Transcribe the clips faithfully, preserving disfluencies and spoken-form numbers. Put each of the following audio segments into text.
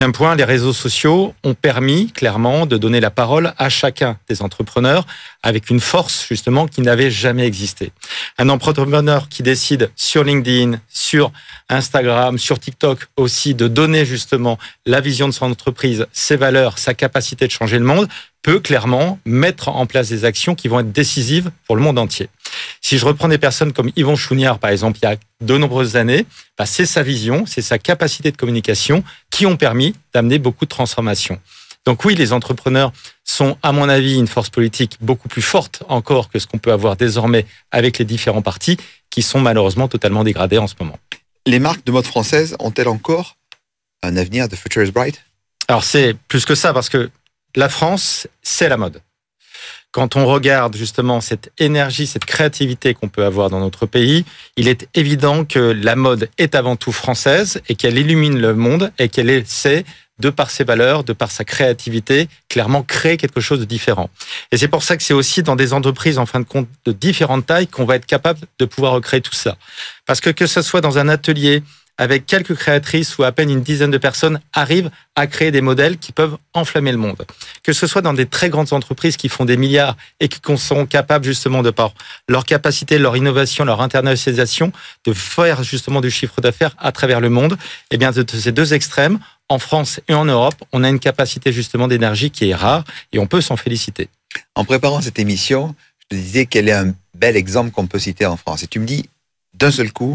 Un point, les réseaux sociaux ont permis clairement de donner la parole à chacun des entrepreneurs avec une force justement qui n'avait jamais existé. Un entrepreneur qui décide sur LinkedIn, sur Instagram, sur TikTok aussi de donner justement la vision de son entreprise, ses valeurs, sa capacité de changer le monde, peut clairement mettre en place des actions qui vont être décisives pour le monde entier. Si je reprends des personnes comme Yvon Chouinard, par exemple, il y a de nombreuses années, bah c'est sa vision, c'est sa capacité de communication qui ont permis d'amener beaucoup de transformations. Donc oui, les entrepreneurs sont, à mon avis, une force politique beaucoup plus forte encore que ce qu'on peut avoir désormais avec les différents partis qui sont malheureusement totalement dégradés en ce moment. Les marques de mode françaises ont-elles encore un avenir? The future is bright? Alors c'est plus que ça, parce que la France, c'est la mode. Quand on regarde justement cette énergie, cette créativité qu'on peut avoir dans notre pays, il est évident que la mode est avant tout française et qu'elle illumine le monde et qu'elle essaie, de par ses valeurs, de par sa créativité, clairement créer quelque chose de différent. Et c'est pour ça que c'est aussi dans des entreprises, en fin de compte, de différentes tailles qu'on va être capable de pouvoir recréer tout ça. Parce que que ce soit dans un atelier avec quelques créatrices ou à peine une dizaine de personnes, arrivent à créer des modèles qui peuvent enflammer le monde. Que ce soit dans des très grandes entreprises qui font des milliards et qui sont capables justement de par leur capacité, leur innovation, leur internationalisation, de faire justement du chiffre d'affaires à travers le monde, et bien de ces deux extrêmes, en France et en Europe, on a une capacité justement d'énergie qui est rare et on peut s'en féliciter. En préparant cette émission, je te disais quel est un bel exemple qu'on peut citer en France. Et tu me dis, d'un seul coup,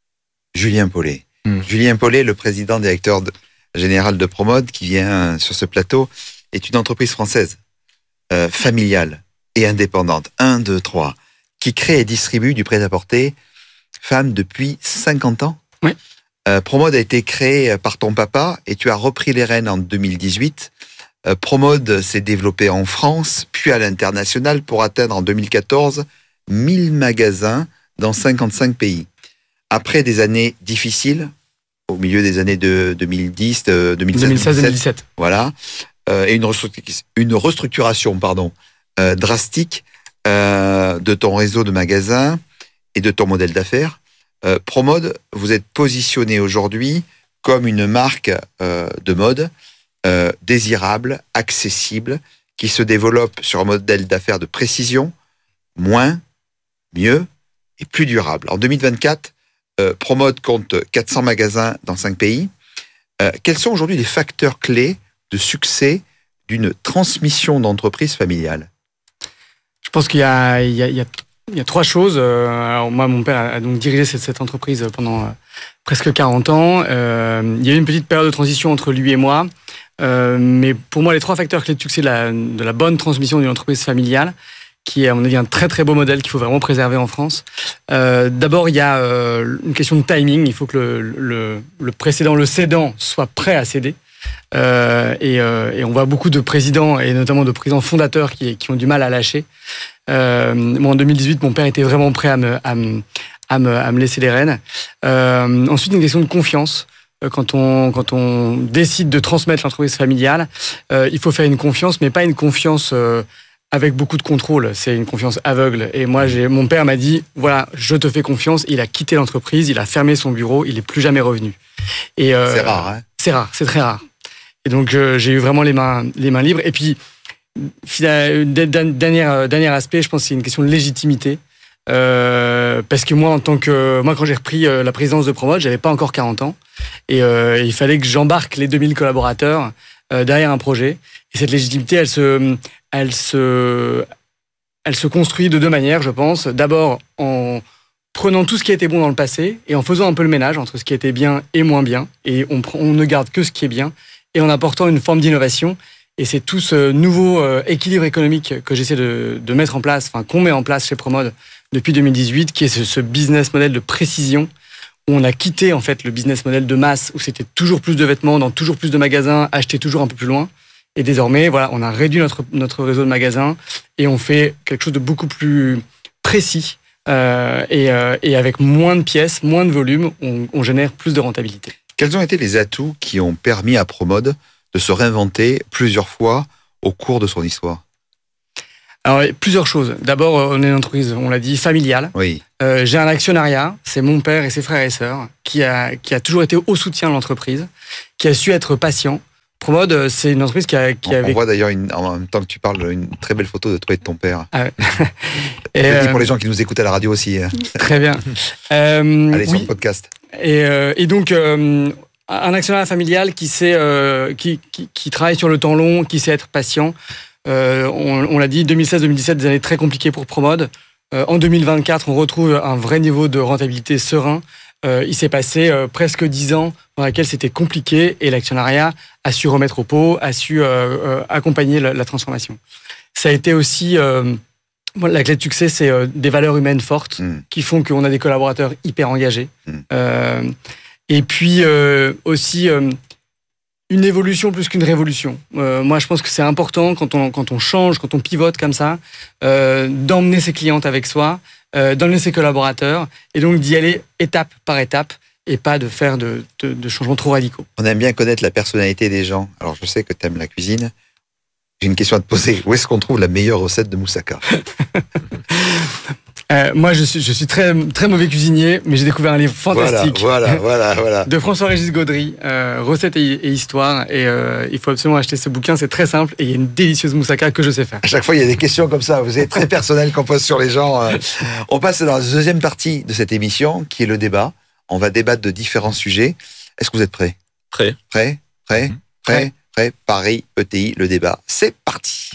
Julien Paulet. Mmh. Julien Paulet, le président directeur de, général de Promode, qui vient sur ce plateau, est une entreprise française, euh, familiale et indépendante, un, deux, trois, qui crée et distribue du prêt-à-porter femmes depuis cinquante ans. Oui. Euh, Promode a été créé par ton papa et tu as repris les rênes en deux mille dix-huit. Euh, Promode s'est développé en France, puis à l'international pour atteindre en deux mille quatorze mille magasins dans cinquante-cinq pays. Après des années difficiles, au milieu des années de deux mille dix, deux mille seize, deux mille dix-sept, voilà, euh, et une, restructuration, une restructuration pardon, euh, drastique euh, de ton réseau de magasins et de ton modèle d'affaires, euh, Promode, vous êtes positionné aujourd'hui comme une marque euh, de mode euh, désirable, accessible, qui se développe sur un modèle d'affaires de précision, moins, mieux et plus durable. En deux mille vingt-quatre, Euh, Promode compte quatre cents magasins dans cinq pays. Euh, quels sont aujourd'hui les facteurs clés de succès d'une transmission d'entreprise familiale? Je pense qu'il y a, il y a, il y a, il y a trois choses. Euh, alors moi, mon père a donc dirigé cette, cette entreprise pendant euh, presque quarante ans. Euh, il y a eu une petite période de transition entre lui et moi. Euh, mais pour moi, les trois facteurs clés de succès de la, de la bonne transmission d'une entreprise familiale, qui est à mon avis un très très beau modèle qu'il faut vraiment préserver en France. Euh, d'abord, il y a euh, une question de timing. Il faut que le, le, le précédent, le cédant, soit prêt à céder. Euh, et, euh, et on voit beaucoup de présidents, et notamment de présidents fondateurs, qui, qui ont du mal à lâcher. Euh, moi, en deux mille dix-huit, mon père était vraiment prêt à me, à me, à me, à me laisser les rênes. Euh, ensuite, une question de confiance. Quand on, quand on décide de transmettre l'entreprise familiale, euh, il faut faire une confiance, mais pas une confiance... Euh, avec beaucoup de contrôle, c'est une confiance aveugle. Et moi, j'ai, mon père m'a dit, voilà, je te fais confiance. Il a quitté l'entreprise, il a fermé son bureau, il n'est plus jamais revenu. Et euh, c'est rare, hein? C'est rare, c'est très rare. Et donc, euh, j'ai eu vraiment les mains, les mains libres. Et puis, dernier, dernier aspect, je pense que c'est une question de légitimité. Euh, parce que moi, en tant que, moi, quand j'ai repris la présidence de Promode, j'avais pas encore quarante ans. Et euh, il fallait que j'embarque les deux mille collaborateurs euh, derrière un projet. Et cette légitimité, elle se... Elle se, elle se construit de deux manières, je pense. D'abord, en prenant tout ce qui a été bon dans le passé et en faisant un peu le ménage entre ce qui était bien et moins bien. Et on, on ne garde que ce qui est bien et en apportant une forme d'innovation. Et c'est tout ce nouveau euh, équilibre économique que j'essaie de, de mettre en place, enfin qu'on met en place chez Promode depuis deux mille dix-huit, qui est ce, ce business model de précision où on a quitté en fait le business model de masse où c'était toujours plus de vêtements dans toujours plus de magasins, acheter toujours un peu plus loin. Et désormais, voilà, on a réduit notre, notre réseau de magasins et on fait quelque chose de beaucoup plus précis euh, et, euh, et avec moins de pièces, moins de volume, on, on génère plus de rentabilité. Quels ont été les atouts qui ont permis à Promode de se réinventer plusieurs fois au cours de son histoire? Alors, plusieurs choses. D'abord, on est une entreprise, on l'a dit, familiale. Oui. Euh, j'ai un actionnariat, c'est mon père et ses frères et sœurs, qui a, qui a toujours été au soutien de l'entreprise, qui a su être patient, Promode, c'est une entreprise qui, a, qui on, avait... On voit d'ailleurs, une, en même temps que tu parles, une très belle photo de toi et de ton père. Ah ouais. Et je le dis pour euh... les gens qui nous écoutent à la radio aussi. Très bien. Euh, Allez sur oui. le podcast. Et, euh, et donc, euh, un actionnaire familial qui, sait, euh, qui, qui, qui travaille sur le temps long, qui sait être patient. Euh, on, on l'a dit, deux mille seize deux mille dix-sept, des années très compliquées pour Promode. Euh, en deux mille vingt-quatre, on retrouve un vrai niveau de rentabilité serein. Euh, il s'est passé euh, presque dix ans dans lesquels c'était compliqué et l'actionnariat a su remettre au pot, a su euh, euh, accompagner la, la transformation. Ça a été aussi... Euh, la clé de succès, c'est euh, des valeurs humaines fortes mmh. qui font qu'on a des collaborateurs hyper engagés. Mmh. Euh, et puis euh, aussi euh, une évolution plus qu'une révolution. Euh, moi, je pense que c'est important quand on, quand on change, quand on pivote comme ça, euh, d'emmener ses clientes avec soi, euh, d'emmener ses collaborateurs et donc d'y aller étape par étape et pas de faire de, de, de changements trop radicaux. On aime bien connaître la personnalité des gens. Alors, je sais que tu aimes la cuisine. J'ai une question à te poser. Où est-ce qu'on trouve la meilleure recette de moussaka ? euh, Moi, je suis, je suis très, très mauvais cuisinier, mais j'ai découvert un livre fantastique. Voilà, voilà, voilà. voilà. De François-Régis Gaudry, euh, Recettes et, et Histoire. Et euh, il faut absolument acheter ce bouquin, c'est très simple. Et il y a une délicieuse moussaka que je sais faire. À chaque fois, il y a des questions comme ça. Vous êtes très personnel qu'on pose sur les gens. On passe dans la deuxième partie de cette émission, qui est le débat. On va débattre de différents sujets. Est-ce que vous êtes prêts ? Prêt. Prêt ? Prêt ? Mmh. Prêt ? Prêt. Prêt, Paris, E T I, le débat, c'est parti.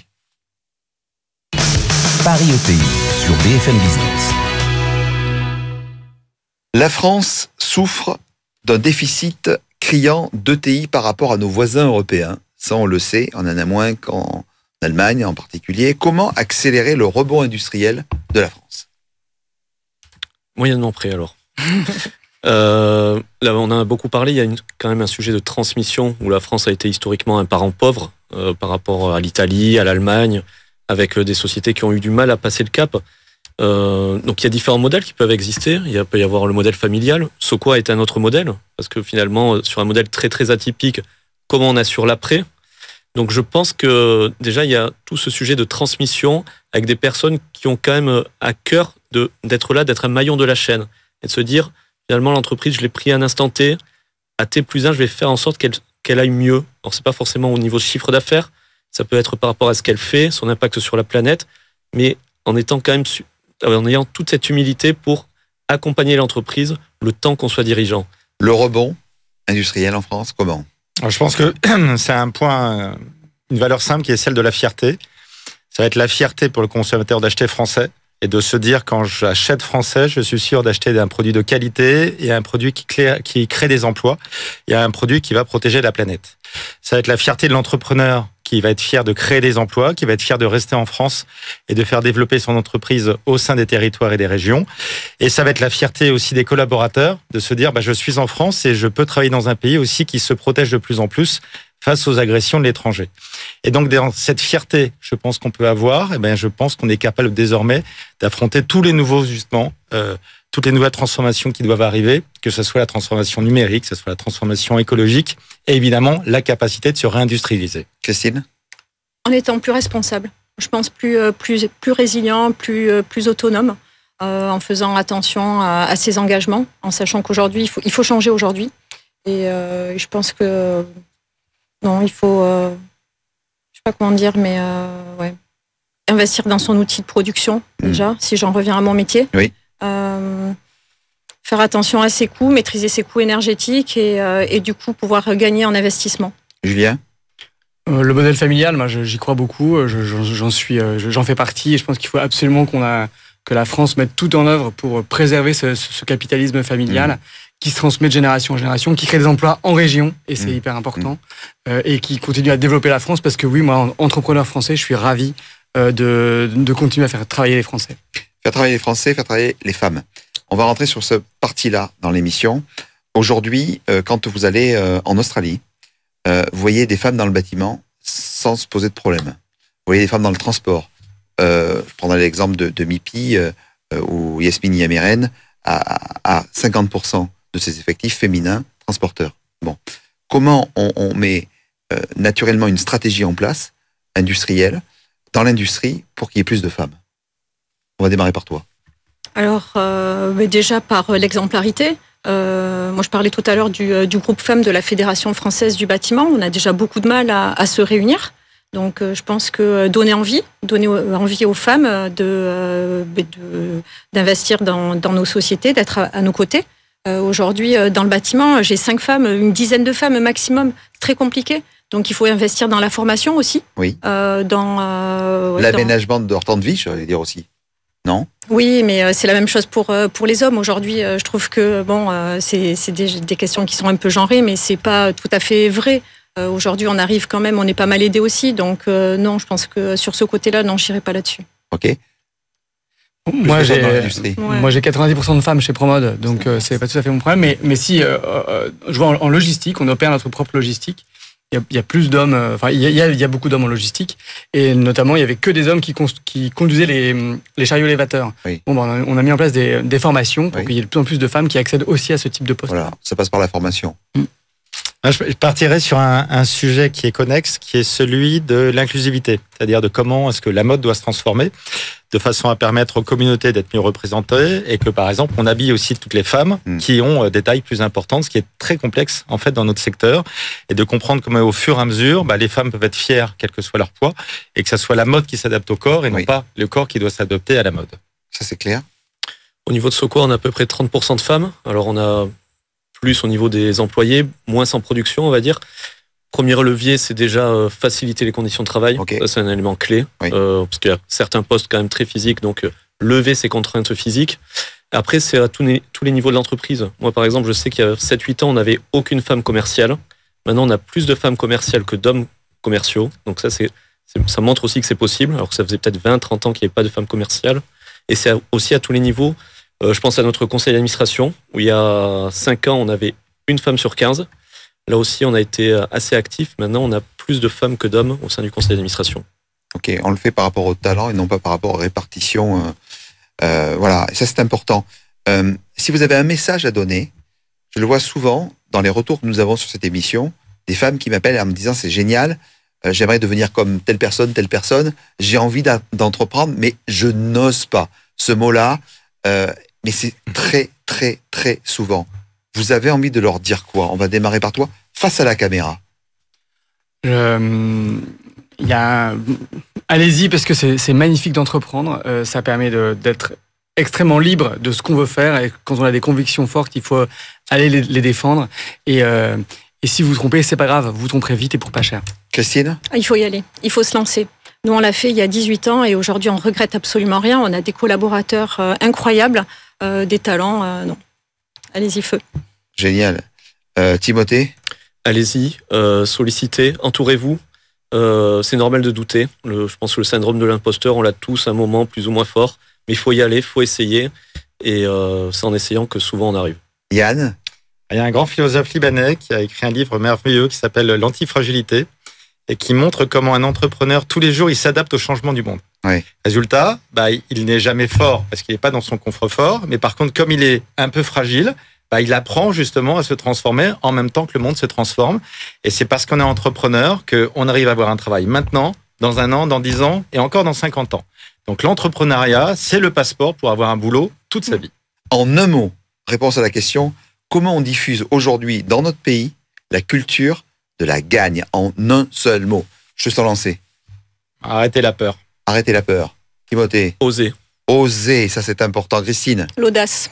Paris E T I sur B F M Business. La France souffre d'un déficit criant d'E T I par rapport à nos voisins européens. Ça, on le sait, on en a moins qu'en Allemagne en particulier. Comment accélérer le rebond industriel de la France ? Moyennement prêt alors. Euh, là, on en a beaucoup parlé. Il y a une, quand même un sujet de transmission où la France a été historiquement un parent pauvre euh, par rapport à l'Italie, à l'Allemagne, avec euh, des sociétés qui ont eu du mal à passer le cap. Euh, donc, il y a différents modèles qui peuvent exister. Il peut y avoir le modèle familial. Soqua est un autre modèle parce que finalement, sur un modèle très très atypique, comment on assure l'après ? Donc, je pense que déjà, il y a tout ce sujet de transmission avec des personnes qui ont quand même à cœur de, d'être là, d'être un maillon de la chaîne et de se dire finalement, l'entreprise, je l'ai pris à un instant T. À T plus un, je vais faire en sorte qu'elle, qu'elle aille mieux. Alors, c'est pas forcément au niveau chiffre d'affaires. Ça peut être par rapport à ce qu'elle fait, son impact sur la planète, mais en étant quand même, en ayant toute cette humilité pour accompagner l'entreprise le temps qu'on soit dirigeant. Le rebond industriel en France, comment ? Alors, je pense que c'est un point, une valeur simple qui est celle de la fierté. Ça va être la fierté pour le consommateur d'acheter français. Et de se dire, quand j'achète français, je suis sûr d'acheter un produit de qualité et un produit qui crée, qui crée des emplois et un produit qui va protéger la planète. Ça va être la fierté de l'entrepreneur qui va être fier de créer des emplois, qui va être fier de rester en France et de faire développer son entreprise au sein des territoires et des régions. Et ça va être la fierté aussi des collaborateurs de se dire, bah, je suis en France et je peux travailler dans un pays aussi qui se protège de plus en plus face aux agressions de l'étranger. Et donc, dans cette fierté, je pense qu'on peut avoir, eh bien, je pense qu'on est capable désormais d'affronter tous les nouveaux, justement, euh, toutes les nouvelles transformations qui doivent arriver, que ce soit la transformation numérique, que ce soit la transformation écologique, et évidemment, la capacité de se réindustrialiser. Christine ? En étant plus responsable, je pense plus, plus, plus résilient, plus, plus autonome, euh, en faisant attention à, à ses engagements, en sachant qu'aujourd'hui, il faut, il faut changer aujourd'hui. Et euh, je pense que non, il faut, euh, je sais pas comment dire, mais euh, ouais, investir dans son outil de production déjà. Mmh. Si j'en reviens à mon métier, oui. euh, faire attention à ses coûts, maîtriser ses coûts énergétiques et, euh, et du coup pouvoir gagner en investissement. Julien ? euh, Le modèle familial, moi, j'y crois beaucoup. Je, j'en suis, j'en fais partie. Et je pense qu'il faut absolument qu'on a, que la France mette tout en œuvre pour préserver ce, ce capitalisme familial. Mmh. Qui se transmet de génération en génération, qui crée des emplois en région, et c'est mmh. hyper important, mmh. euh, et qui continue à développer la France, parce que oui, moi, entrepreneur français, je suis ravi euh, de, de continuer à faire travailler les Français. Faire travailler les Français, faire travailler les femmes. On va rentrer sur ce parti-là dans l'émission. Aujourd'hui, euh, quand vous allez euh, en Australie, euh, vous voyez des femmes dans le bâtiment sans se poser de problème. Vous voyez des femmes dans le transport. Euh, je prendrai l'exemple de, de Mipi, euh, où Yasmine Yameren a, a cinquante pour cent de ses effectifs féminins transporteurs. Bon, comment on, on met euh, naturellement une stratégie en place, industrielle, dans l'industrie, pour qu'il y ait plus de femmes ? On va démarrer par toi. Alors, euh, déjà par l'exemplarité. Euh, moi, je parlais tout à l'heure du, du groupe femmes de la Fédération française du bâtiment. On a déjà beaucoup de mal à, à se réunir. Donc, euh, je pense que donner envie, donner envie aux femmes de, euh, de, d'investir dans, dans nos sociétés, d'être à, à nos côtés. Euh, aujourd'hui, dans le bâtiment, j'ai cinq femmes, une dizaine de femmes maximum. C'est très compliqué. Donc, il faut investir dans la formation aussi. Oui. Euh, dans euh, ouais, l'aménagement dans... de leur temps de vie, je vais dire aussi. Non ? Oui, mais c'est la même chose pour pour les hommes. Aujourd'hui, je trouve que bon, c'est c'est des, des questions qui sont un peu genrées, mais c'est pas tout à fait vrai. Aujourd'hui, on arrive quand même, on est pas mal aidé aussi. Donc non, je pense que sur ce côté-là, non, j'irai pas là-dessus. Ok. Moi j'ai, ouais. moi j'ai quatre-vingt-dix pour cent de femmes chez Promode, donc euh, c'est pas tout à fait mon problème. Mais, mais si, euh, euh, je vois en, en logistique, on opère notre propre logistique. Il y a, il y a plus d'hommes, enfin il y a, il y a beaucoup d'hommes en logistique, et notamment il y avait que des hommes qui, con, qui conduisaient les, les chariots élévateurs. Oui. Bon, ben, on a mis en place des, des formations pour oui. qu'il y ait de plus en plus de femmes qui accèdent aussi à ce type de poste. Voilà, ça passe par la formation. Mmh. Je partirai sur un, un sujet qui est connexe, qui est celui de l'inclusivité, c'est-à-dire de comment est-ce que la mode doit se transformer de façon à permettre aux communautés d'être mieux représentées et que, par exemple, on habille aussi toutes les femmes mmh. qui ont des tailles plus importantes, ce qui est très complexe, en fait, dans notre secteur, et de comprendre comment, au fur et à mesure, bah, les femmes peuvent être fières, quel que soit leur poids, et que ça soit la mode qui s'adapte au corps et oui. non pas le corps qui doit s'adapter à la mode. Ça, c'est clair. Au niveau de Soco, on a à peu près trente pour cent de femmes. Alors, on a plus au niveau des employés, moins en production, on va dire. Premier levier, c'est déjà faciliter les conditions de travail. Okay. Ça, c'est un élément clé. Oui. Euh, parce qu'il y a certains postes quand même très physiques, donc euh, lever ces contraintes physiques. Après, c'est à tous les, tous les niveaux de l'entreprise. Moi, par exemple, je sais qu'il y a sept huit ans, on n'avait aucune femme commerciale. Maintenant, on a plus de femmes commerciales que d'hommes commerciaux. Donc ça, c'est, c'est, ça montre aussi que c'est possible, alors que ça faisait peut-être vingt trente ans qu'il n'y avait pas de femmes commerciales. Et c'est aussi à tous les niveaux. Euh, je pense à notre conseil d'administration, où il y a cinq ans, on avait une femme sur quinze. Là aussi, on a été assez actifs. Maintenant, on a plus de femmes que d'hommes au sein du conseil d'administration. Ok, on le fait par rapport au talent et non pas par rapport aux répartitions. Euh, euh, voilà, et ça c'est important. Euh, si vous avez un message à donner, je le vois souvent dans les retours que nous avons sur cette émission, des femmes qui m'appellent en me disant c'est génial, euh, j'aimerais devenir comme telle personne, telle personne, j'ai envie d'entreprendre, mais je n'ose pas. Ce mot-là, euh, mais c'est très, très, très souvent. Vous avez envie de leur dire quoi ? On va démarrer par toi, face à la caméra. Euh, y a... Allez-y, parce que c'est, c'est magnifique d'entreprendre. Euh, ça permet de, d'être extrêmement libre de ce qu'on veut faire. Et quand on a des convictions fortes, il faut aller les, les défendre. Et, euh, et si vous vous trompez, c'est pas grave. Vous vous tromperez vite et pour pas cher. Christine ? Il faut y aller. Il faut se lancer. Nous, on l'a fait il y a dix-huit ans et aujourd'hui, on regrette absolument rien. On a des collaborateurs euh, incroyables, euh, des talents. Euh, non. Allez-y, feu. Génial. Euh, Timothée ? Allez-y, euh, sollicitez, entourez-vous. Euh, c'est normal de douter. Le, je pense que le syndrome de l'imposteur, on l'a tous à un moment plus ou moins fort. Mais il faut y aller, il faut essayer. Et euh, c'est en essayant que souvent on arrive. Yann ? Il y a un grand philosophe libanais qui a écrit un livre merveilleux qui s'appelle L'antifragilité et qui montre comment un entrepreneur, tous les jours, il s'adapte au changement du monde. Oui. Résultat, bah, il n'est jamais fort parce qu'il n'est pas dans son confort, mais par contre, comme il est un peu fragile, bah, il apprend justement à se transformer en même temps que le monde se transforme. Et c'est parce qu'on est entrepreneur qu'on arrive à avoir un travail maintenant, dans un an, dans dix ans et encore dans cinquante ans. Donc l'entrepreneuriat, c'est le passeport pour avoir un boulot toute sa vie. En un mot, réponse à la question, comment on diffuse aujourd'hui dans notre pays la culture de la gagne en un seul mot ? Je te sens lancer. Arrêtez la peur. Arrêtez la peur. Timothée ? Oser. Oser, ça c'est important. Christine ? L'audace.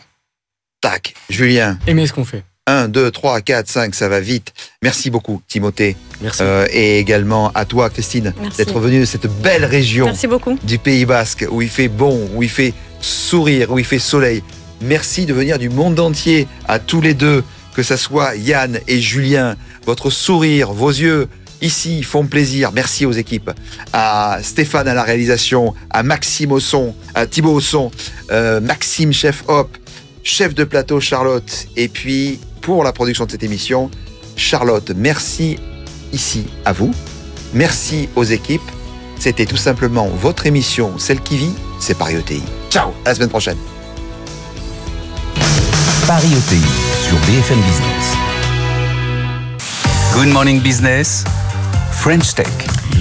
Tac. Julien ? Aimer ce qu'on fait. un, deux, trois, quatre, cinq, ça va vite. Merci beaucoup, Timothée. Merci. Euh, et également à toi, Christine, Merci. d'être venue de cette belle région Merci beaucoup. du Pays Basque, où il fait bon, où il fait sourire, où il fait soleil. Merci de venir du monde entier, à tous les deux, que ce soit Yann et Julien. Votre sourire, vos yeux, ici, font plaisir. Merci aux équipes. À Stéphane à la réalisation, à Maxime au son, à Thibaut au son, euh, Maxime, chef hop, chef de plateau Charlotte, et puis pour la production de cette émission, Charlotte, merci ici à vous, merci aux équipes, c'était tout simplement votre émission, celle qui vit, c'est Paris E T I. Ciao, à la semaine prochaine. Paris E T I sur B F M Business. Good Morning Business, French Tech.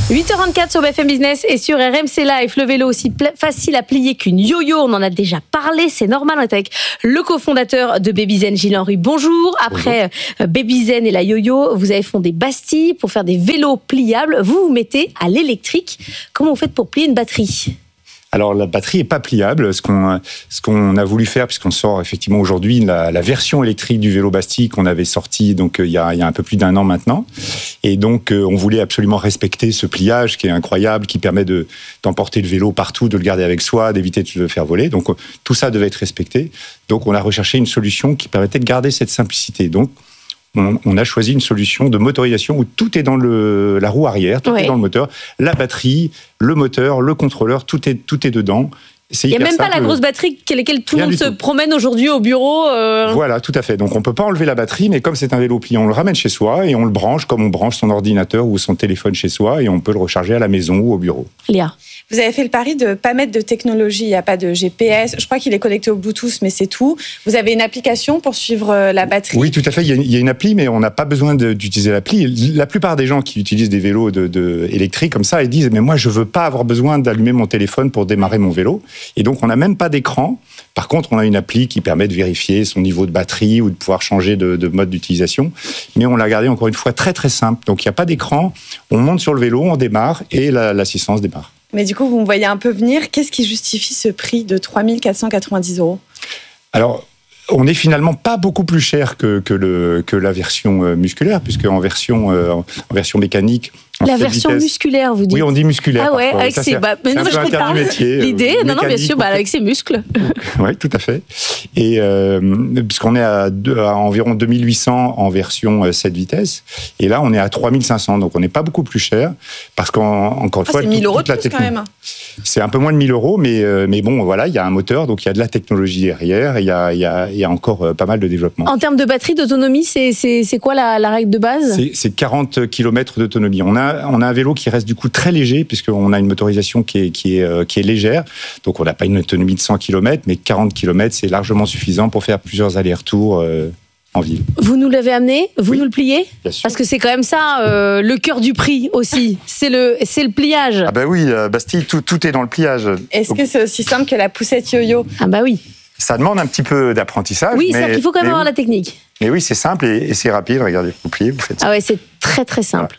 huit heures vingt-quatre sur B F M Business et sur R M C Live. Le vélo aussi pla- facile à plier qu'une yo-yo. On en a déjà parlé, c'est normal. On est avec le cofondateur de Babyzen, Gilles-Henri. Bonjour. Après euh, Babyzen et la yo-yo, vous avez fondé Bastille pour faire des vélos pliables. Vous vous mettez à l'électrique. Comment vous faites pour plier une batterie ? Alors la batterie est pas pliable. Ce qu'on ce qu'on a voulu faire, puisqu'on sort effectivement aujourd'hui la, la version électrique du vélo Bastille qu'on avait sorti donc il y a il y a un peu plus d'un an maintenant. Et donc on voulait absolument respecter ce pliage qui est incroyable, qui permet de d'emporter le vélo partout, de le garder avec soi, d'éviter de le faire voler. Donc tout ça devait être respecté. Donc on a recherché une solution qui permettait de garder cette simplicité. Donc On, on a choisi une solution de motorisation où tout est dans le, la roue arrière, tout ouais. est dans le moteur, la batterie, le moteur, le contrôleur, tout est, tout est dedans. Il n'y a même simple. pas la grosse batterie avec laquelle tout le monde se tout. promène aujourd'hui au bureau. Euh... Voilà, tout à fait. Donc on ne peut pas enlever la batterie, mais comme c'est un vélo pliant, on le ramène chez soi et on le branche comme on branche son ordinateur ou son téléphone chez soi et on peut le recharger à la maison ou au bureau. Léa. Vous avez fait le pari de ne pas mettre de technologie, il n'y a pas de G P S, je crois qu'il est connecté au Bluetooth, mais c'est tout. Vous avez une application pour suivre la batterie ? Oui, tout à fait, il y a une, il y a une appli, mais on n'a pas besoin de, d'utiliser l'appli. La plupart des gens qui utilisent des vélos de, de, électriques comme ça, ils disent « mais moi je ne veux pas avoir besoin d'allumer mon téléphone pour démarrer mon vélo ». Et donc on n'a même pas d'écran. Par contre, on a une appli qui permet de vérifier son niveau de batterie ou de pouvoir changer de, de mode d'utilisation. Mais on l'a gardé encore une fois très très simple. Donc il n'y a pas d'écran, on monte sur le vélo, on démarre et la, l'assistance démarre. Mais du coup, vous me voyez un peu venir. Qu'est-ce qui justifie ce prix de trois mille quatre cent quatre-vingt-dix euros ? Alors, on n'est finalement pas beaucoup plus cher que, que, le, que la version musculaire, puisque en version, euh, en version mécanique... La version vitesse, musculaire, vous dites ? Oui, on dit musculaire. Ah ouais, parfois. avec ça, ses... c'est, bah, mais c'est non, un mais peu je comprends métier, l'idée. Euh, non, non, bien sûr, bah, avec ses muscles. Oui, tout à fait. Et euh, puisqu'on est à, deux, à environ deux mille huit cents en version sept vitesses, et là, on est à trois mille cinq cents, donc on n'est pas beaucoup plus cher, parce qu'encore une ah, fois... c'est mille euros de la plus techno... quand même. C'est un peu moins de mille euros, mais, mais bon, voilà, il y a un moteur, donc il y a de la technologie derrière, et il y a, il y a, il y a encore pas mal de développement. En termes de batterie, d'autonomie, c'est, c'est, c'est quoi la, la règle de base ? c'est, c'est quarante kilomètres d'autonomie. On a, on a un vélo qui reste du coup très léger, puisqu'on a une motorisation qui est, qui est, qui est légère, donc on n'a pas une autonomie de cent kilomètres, mais quarante kilomètres, c'est largement suffisant pour faire plusieurs allers-retours euh, en ville. Vous nous l'avez amené ? Vous oui, nous le pliez ? Bien sûr. Parce que c'est quand même ça, euh, le cœur du prix aussi, c'est le, c'est le pliage. Ah bah oui, Bastille, tout, tout est dans le pliage. Est-ce donc, que c'est aussi simple que la poussette yo-yo ? Ah bah oui. Ça demande un petit peu d'apprentissage. Oui, mais, il faut quand même avoir oui. la technique. Mais oui, c'est simple et, et c'est rapide. Regardez, vous pliez, vous faites ça. Ah ouais, c'est très très simple. Voilà.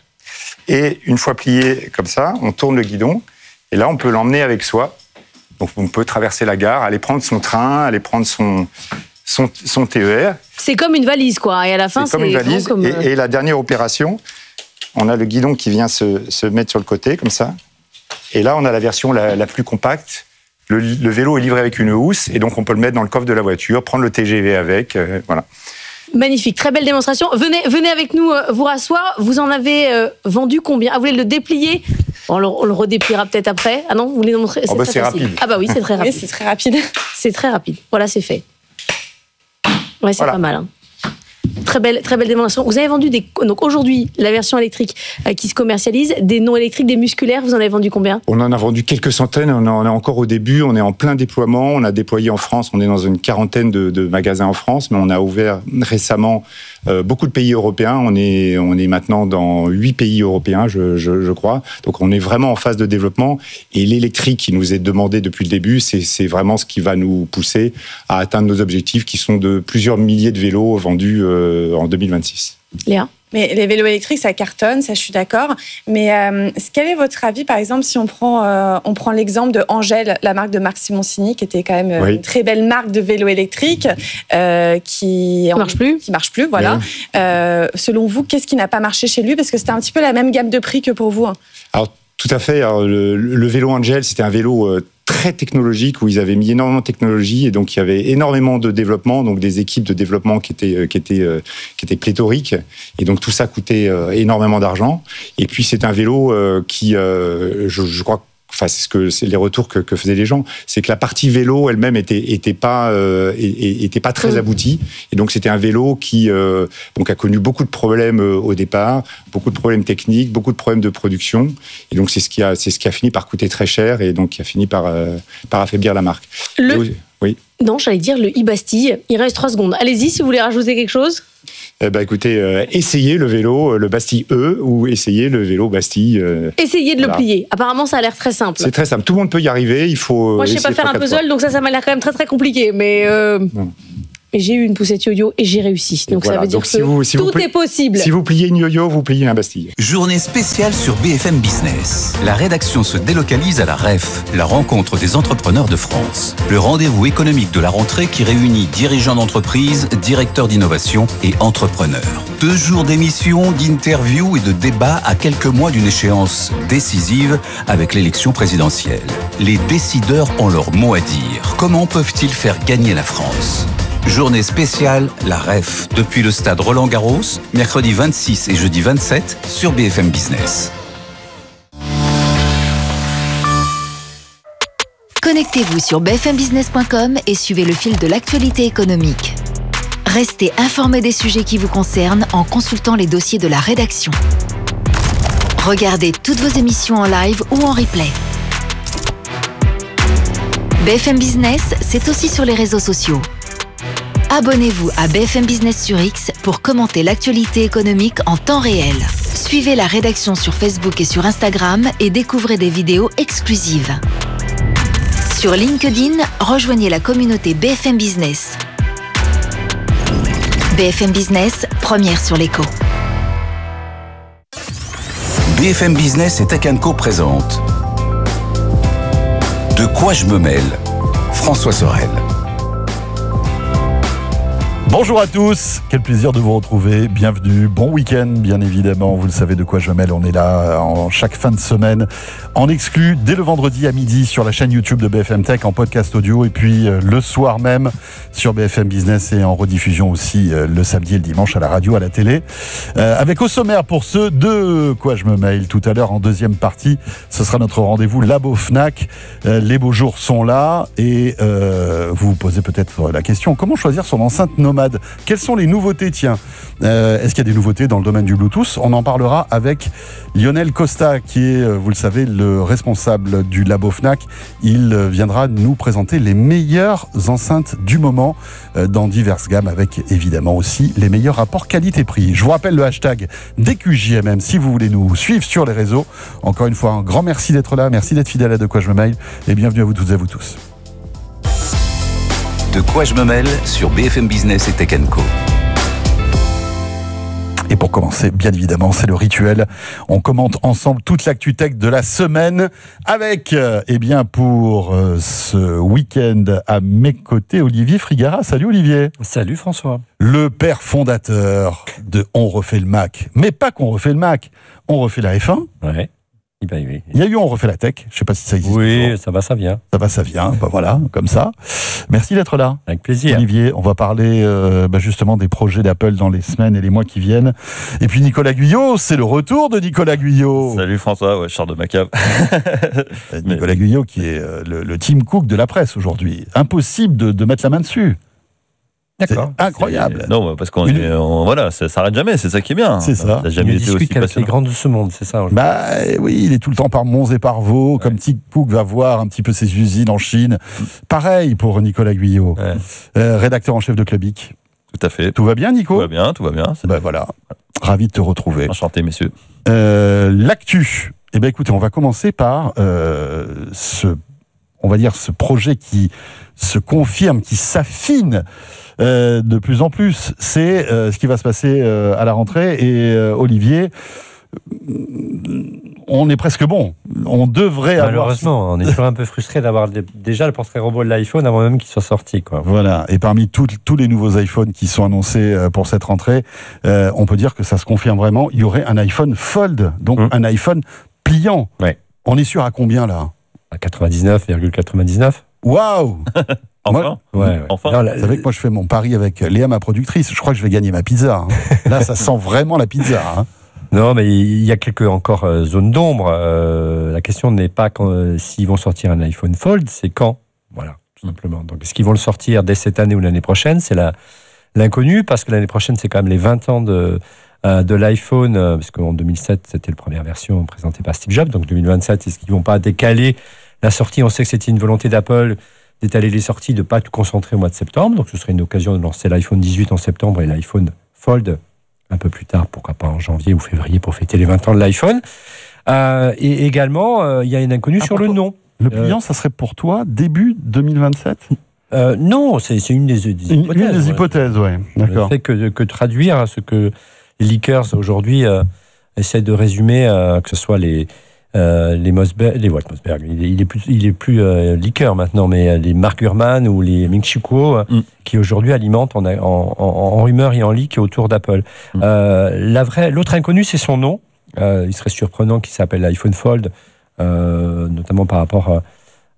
Et une fois plié comme ça, on tourne le guidon. Et là, on peut l'emmener avec soi. Donc, on peut traverser la gare, aller prendre son train, aller prendre son, son, son T E R. C'est comme une valise, quoi. Et à la fin, c'est c'est comme une valise. Comme... Et, et la dernière opération, on a le guidon qui vient se, se mettre sur le côté, comme ça. Et là, on a la version la, la plus compacte. Le, le vélo est livré avec une housse. Et donc, on peut le mettre dans le coffre de la voiture, prendre le T G V avec. Euh, voilà. Magnifique, très belle démonstration. Venez, venez avec nous euh, vous rasseoir. Vous en avez euh, vendu combien ? Ah, vous voulez le déplier ? Bon, on, le, on le redépliera peut-être après. Ah non, vous voulez nous montrer ? C'est, oh bah, c'est rapide. Ah bah oui, c'est très rapide. Oui, c'est très rapide. C'est très rapide. Voilà, c'est fait. Ouais, c'est voilà. pas mal. Hein. Très belle, très belle démonstration. Vous avez vendu des... Donc aujourd'hui, la version électrique euh, qui se commercialise, des non électriques, des musculaires, vous en avez vendu combien ? On en a vendu quelques centaines, on en est encore au début, on est en plein déploiement, on a déployé en France, on est dans une quarantaine de, de magasins en France, mais on a ouvert récemment euh, beaucoup de pays européens, on est, on est maintenant dans huit pays européens, je, je, je crois, donc on est vraiment en phase de développement, et l'électrique qui nous est demandé depuis le début, c'est, c'est vraiment ce qui va nous pousser à atteindre nos objectifs qui sont de plusieurs milliers de vélos vendus euh, en deux mille vingt-six. Léa ? Mais les vélos électriques, ça cartonne, ça je suis d'accord. Mais euh, quel est votre avis, par exemple, si on prend, euh, on prend l'exemple de Angel, la marque de Marc Simoncini, qui était quand même oui. une très belle marque de vélo électrique, euh, qui ne marche plus. Qui marche plus, voilà. Oui. Euh, selon vous, qu'est-ce qui n'a pas marché chez lui ? Parce que c'était un petit peu la même gamme de prix que pour vous. Hein. Alors, tout à fait. Alors, le, le vélo Angel, c'était un vélo euh, très technologique où ils avaient mis énormément de technologie et donc il y avait énormément de développement, donc des équipes de développement qui étaient qui étaient euh, qui étaient pléthoriques et donc tout ça coûtait euh, énormément d'argent. Et puis c'est un vélo euh, qui, euh, je, je crois. Enfin, c'est ce que c'est les retours que, que faisaient les gens, c'est que la partie vélo elle-même était était pas euh, était pas très aboutie et donc c'était un vélo qui euh, donc a connu beaucoup de problèmes euh, au départ, beaucoup de problèmes techniques, beaucoup de problèmes de production et donc c'est ce qui a c'est ce qui a fini par coûter très cher et donc qui a fini par euh, par affaiblir la marque. Le... Et, oui. Non, j'allais dire le e-Bastille. Il reste trois secondes. Allez-y si vous voulez rajouter quelque chose. Eh ben, écoutez, euh, essayez le vélo, le Bastille E, ou essayez le vélo Bastille. Euh, essayez de voilà. le plier. Apparemment, ça a l'air très simple. C'est très simple. Tout le monde peut y arriver. Il faut. Moi, je sais pas faire un puzzle, donc ça, ça m'a l'air quand même très très compliqué. Mais. Euh... Bon. Mais j'ai eu une poussette yo-yo et j'ai réussi. Donc voilà, ça veut dire donc que si vous, si tout pli- est possible. Si vous pliez une yo-yo, vous pliez un Bastille. Journée spéciale sur B F M Business. La rédaction se délocalise à la R E F, la rencontre des entrepreneurs de France. Le rendez-vous économique de la rentrée qui réunit dirigeants d'entreprise, directeurs d'innovation et entrepreneurs. Deux jours d'émissions, d'interviews et de débats à quelques mois d'une échéance décisive avec l'élection présidentielle. Les décideurs ont leur mot à dire. Comment peuvent-ils faire gagner la France ? Journée spéciale, la R E F, depuis le stade Roland-Garros, mercredi vingt-six et jeudi vingt-sept sur B F M Business. Connectez-vous sur b f m business point com et suivez le fil de l'actualité économique. Restez informés des sujets qui vous concernent en consultant les dossiers de la rédaction. Regardez toutes vos émissions en live ou en replay. B F M Business, c'est aussi sur les réseaux sociaux. Abonnez-vous à B F M Business sur X pour commenter l'actualité économique en temps réel. Suivez la rédaction sur Facebook et sur Instagram et découvrez des vidéos exclusives. Sur LinkedIn, rejoignez la communauté B F M Business. B F M Business, première sur l'écho. B F M Business et Tech and Co présente De quoi je me mêle ? François Sorel. Bonjour à tous, quel plaisir de vous retrouver, bienvenue, bon week-end bien évidemment, vous le savez de quoi je mêle, on est là en chaque fin de semaine, en exclu dès le vendredi à midi sur la chaîne YouTube de B F M Tech en podcast audio et puis le soir même sur B F M Business et en rediffusion aussi le samedi et le dimanche à la radio, à la télé. Euh, avec au sommaire pour ceux de quoi je me mêle tout à l'heure en deuxième partie, ce sera notre rendez-vous Labo Fnac, euh, les beaux jours sont là et euh, vous vous posez peut-être la question, comment choisir son enceinte nomade ? Quelles sont les nouveautés, tiens euh, Est-ce qu'il y a des nouveautés dans le domaine du Bluetooth ? On en parlera avec Lionel Costa, qui est, vous le savez, le responsable du Labo Fnac. Il viendra nous présenter les meilleures enceintes du moment euh, dans diverses gammes, avec évidemment aussi les meilleurs rapports qualité-prix. Je vous rappelle le hashtag D Q J M M si vous voulez nous suivre sur les réseaux. Encore une fois, un grand merci d'être là, merci d'être fidèle à De quoi je me mêle, et bienvenue à vous toutes et à vous tous. De quoi je me mêle sur B F M Business et Tech and Co. Et pour commencer, bien évidemment, c'est le rituel. On commente ensemble toute l'actu tech de la semaine avec, euh, eh bien, pour euh, ce week-end à mes côtés, Olivier Frigara. Salut Olivier. Salut François. Le père fondateur de On refait le Mac. Mais pas qu'on refait le Mac, on refait la F un. Ouais. Ben oui. Il y a eu On refait la tech, je ne sais pas si ça existe. Oui, toujours. ça va, ça vient. Ça va, ça vient, ben voilà, comme ça. Merci d'être là. Avec plaisir. Olivier, on va parler euh, ben justement des projets d'Apple dans les semaines et les mois qui viennent. Et puis Nicolas Guyot, c'est le retour de Nicolas Guyot. Salut François, ouais, je sors de ma cave. Nicolas Guyot qui est euh, le, le Tim Cook de la presse aujourd'hui. Impossible de, de mettre la main dessus. D'accord. C'est incroyable. C'est... Non, parce qu'on Une... est, on, voilà, ça s'arrête jamais, c'est ça qui est bien. C'est ça. Ça n'a jamais il été aussi passionnant. Avec les grands de ce monde, c'est ça. Bah oui, il est tout le temps par Mons et par Vaux, ouais. Comme Tim Cook va voir un petit peu ses usines en Chine. Pareil pour Nicolas Guyot, ouais. euh, rédacteur en chef de Clubic. Tout à fait. Tout va bien, Nico ? Tout va bien, tout va bien. C'est... Bah voilà. Ravi de te retrouver. Enchanté, messieurs. Euh, l'actu. Eh bien, écoutez, on va commencer par euh, ce, on va dire, ce projet qui se confirme, qui s'affine. Euh, de plus en plus, c'est euh, ce qui va se passer euh, à la rentrée. Et euh, Olivier, on est presque bon. On devrait Malheureusement, avoir... on est toujours un peu frustré d'avoir des... déjà le portrait robot de l'iPhone avant même qu'il soit sorti, quoi. Voilà. Et parmi tout, tous les nouveaux iPhones qui sont annoncés pour cette rentrée, euh, on peut dire que ça se confirme vraiment. Il y aurait un iPhone Fold, donc mmh. un iPhone pliant. Ouais. On est sûr à combien là ? À quatre-vingt-dix-neuf virgule quatre-vingt-dix-neuf. Waouh. Enfin, moi, ouais, ouais. enfin. Non, là, vous savez que moi je fais mon pari avec Léa, ma productrice. Je crois que je vais gagner ma pizza. Hein. Là, ça sent vraiment la pizza. Hein. Non, mais il y a quelques encore euh, zones d'ombre. Euh, la question n'est pas quand, euh, s'ils vont sortir un iPhone Fold, c'est quand. Voilà, tout simplement. Donc, est-ce qu'ils vont le sortir dès cette année ou l'année prochaine ? C'est la, l'inconnu, parce que l'année prochaine, c'est quand même les vingt ans de, euh, de l'iPhone, euh, parce qu'en deux mille sept, c'était la première version présentée par Steve Jobs. Donc, deux mille vingt-sept, est-ce qu'ils ne vont pas décaler la sortie ? On sait que c'était une volonté d'Apple d'étaler les sorties, de ne pas tout concentrer au mois de septembre. Donc, ce serait une occasion de lancer l'iPhone dix-huit en septembre et l'iPhone Fold un peu plus tard, pourquoi pas en janvier ou février pour fêter les vingt ans de l'iPhone. Euh, et également, euh, il y a une inconnue ah, sur le nom. Le pliant, euh, ça serait pour toi début deux mille vingt-sept euh, Non, c'est, c'est une des, des une, hypothèses. Une des ouais. hypothèses, oui. D'accord. Le fait que, que traduire ce que les leakers aujourd'hui euh, essaient de résumer, euh, que ce soit les euh, les Mossberg, les Walt Mossberg, il est, il est plus, il est plus euh, leaker maintenant, mais les Mark Gurman ou les Ming Chi Kuo, mm. qui aujourd'hui alimentent en, en, en, en rumeur et en leak autour d'Apple. Mm. Euh, la vraie, l'autre inconnu, c'est son nom. Euh, il serait surprenant qu'il s'appelle iPhone Fold, euh, notamment par rapport à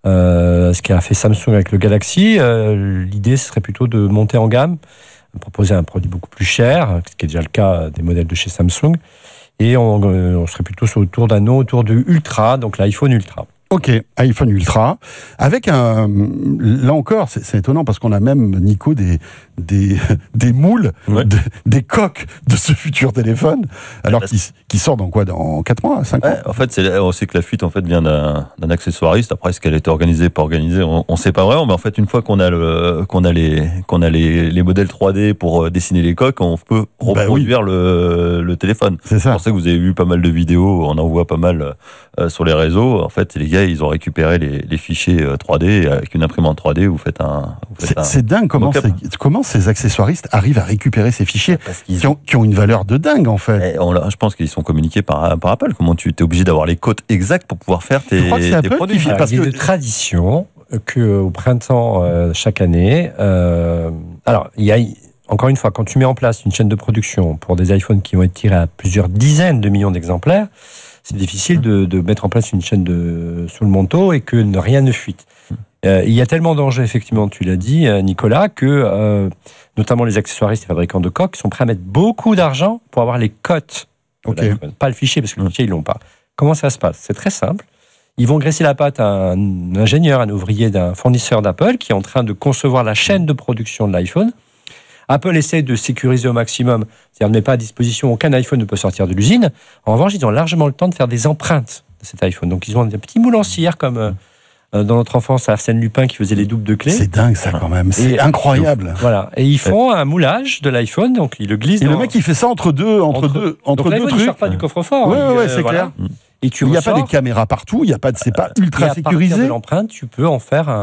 euh, ce qu'a fait Samsung avec le Galaxy. Euh, l'idée, ce serait plutôt de monter en gamme, proposer un produit beaucoup plus cher, ce qui est déjà le cas des modèles de chez Samsung. Et on, euh, on serait plutôt autour d'un nom autour du Ultra, donc l'iPhone Ultra. Ok, iPhone Ultra, avec un... Là encore, c'est, c'est étonnant parce qu'on a même, Nico, des, des, des moules, ouais. de, des coques de ce futur téléphone, alors qu'il qui sort dans quoi, dans quatre mois, cinq ouais, ans en fait, c'est, on sait que la fuite en fait, vient d'un, d'un accessoiriste. Après, est-ce qu'elle a été organisée, pas organisée, on ne sait pas vraiment. Mais en fait, une fois qu'on a, le, qu'on a, les, qu'on a les, les modèles trois D pour dessiner les coques, on peut reproduire bah oui. le, le téléphone. C'est ça. Je pensais que vous avez vu pas mal de vidéos, on en voit pas mal euh, sur les réseaux. En fait, les gars, ils ont récupéré les, les fichiers trois D avec une imprimante trois D. Vous faites un. Vous faites c'est, un c'est dingue comment, c'est, comment ces accessoiristes arrivent à récupérer ces fichiers qui ont, qui ont une valeur de dingue en fait. On, je pense qu'ils sont communiqués par, par Apple. Comment tu es obligé d'avoir les codes exacts pour pouvoir faire tes, je crois que c'est tes Apple produits. Qui fait, parce il y a que... de tradition qu'au printemps euh, chaque année. Euh, alors il y a. Encore une fois, quand tu mets en place une chaîne de production pour des iPhones qui vont être tirés à plusieurs dizaines de millions d'exemplaires, c'est difficile de, de mettre en place une chaîne de, sous le manteau et que rien ne fuite. Euh, il y a tellement d'enjeux, effectivement, tu l'as dit, Nicolas, que euh, notamment les accessoiristes et fabricants de coques sont prêts à mettre beaucoup d'argent pour avoir les cotes. Okay. Pas le fichier, parce que le fichier, ils l'ont pas. Comment ça se passe ? C'est très simple. Ils vont graisser la patte à un ingénieur, un ouvrier d'un fournisseur d'Apple qui est en train de concevoir la chaîne de production de l'iPhone. Apple essaie de sécuriser au maximum, c'est-à-dire ne met pas à disposition, aucun iPhone ne peut sortir de l'usine. En revanche, ils ont largement le temps de faire des empreintes de cet iPhone. Donc ils ont des petits moules en cire comme euh, dans notre enfance à Arsène Lupin qui faisait les doubles de clés. C'est dingue ça quand même, c'est et, incroyable. Voilà, et ils font un moulage de l'iPhone, donc ils le glissent. Et dans... le mec il fait ça entre deux, entre, entre deux, entre donc, deux trucs. trucs. Il sort pas du coffre-fort. Ouais, ouais, ouais, c'est voilà. clair. Et tu il n'y a pas des caméras partout, il y a pas, de, c'est pas ultra et à sécurisé. Partir de l'empreinte, tu peux en faire un.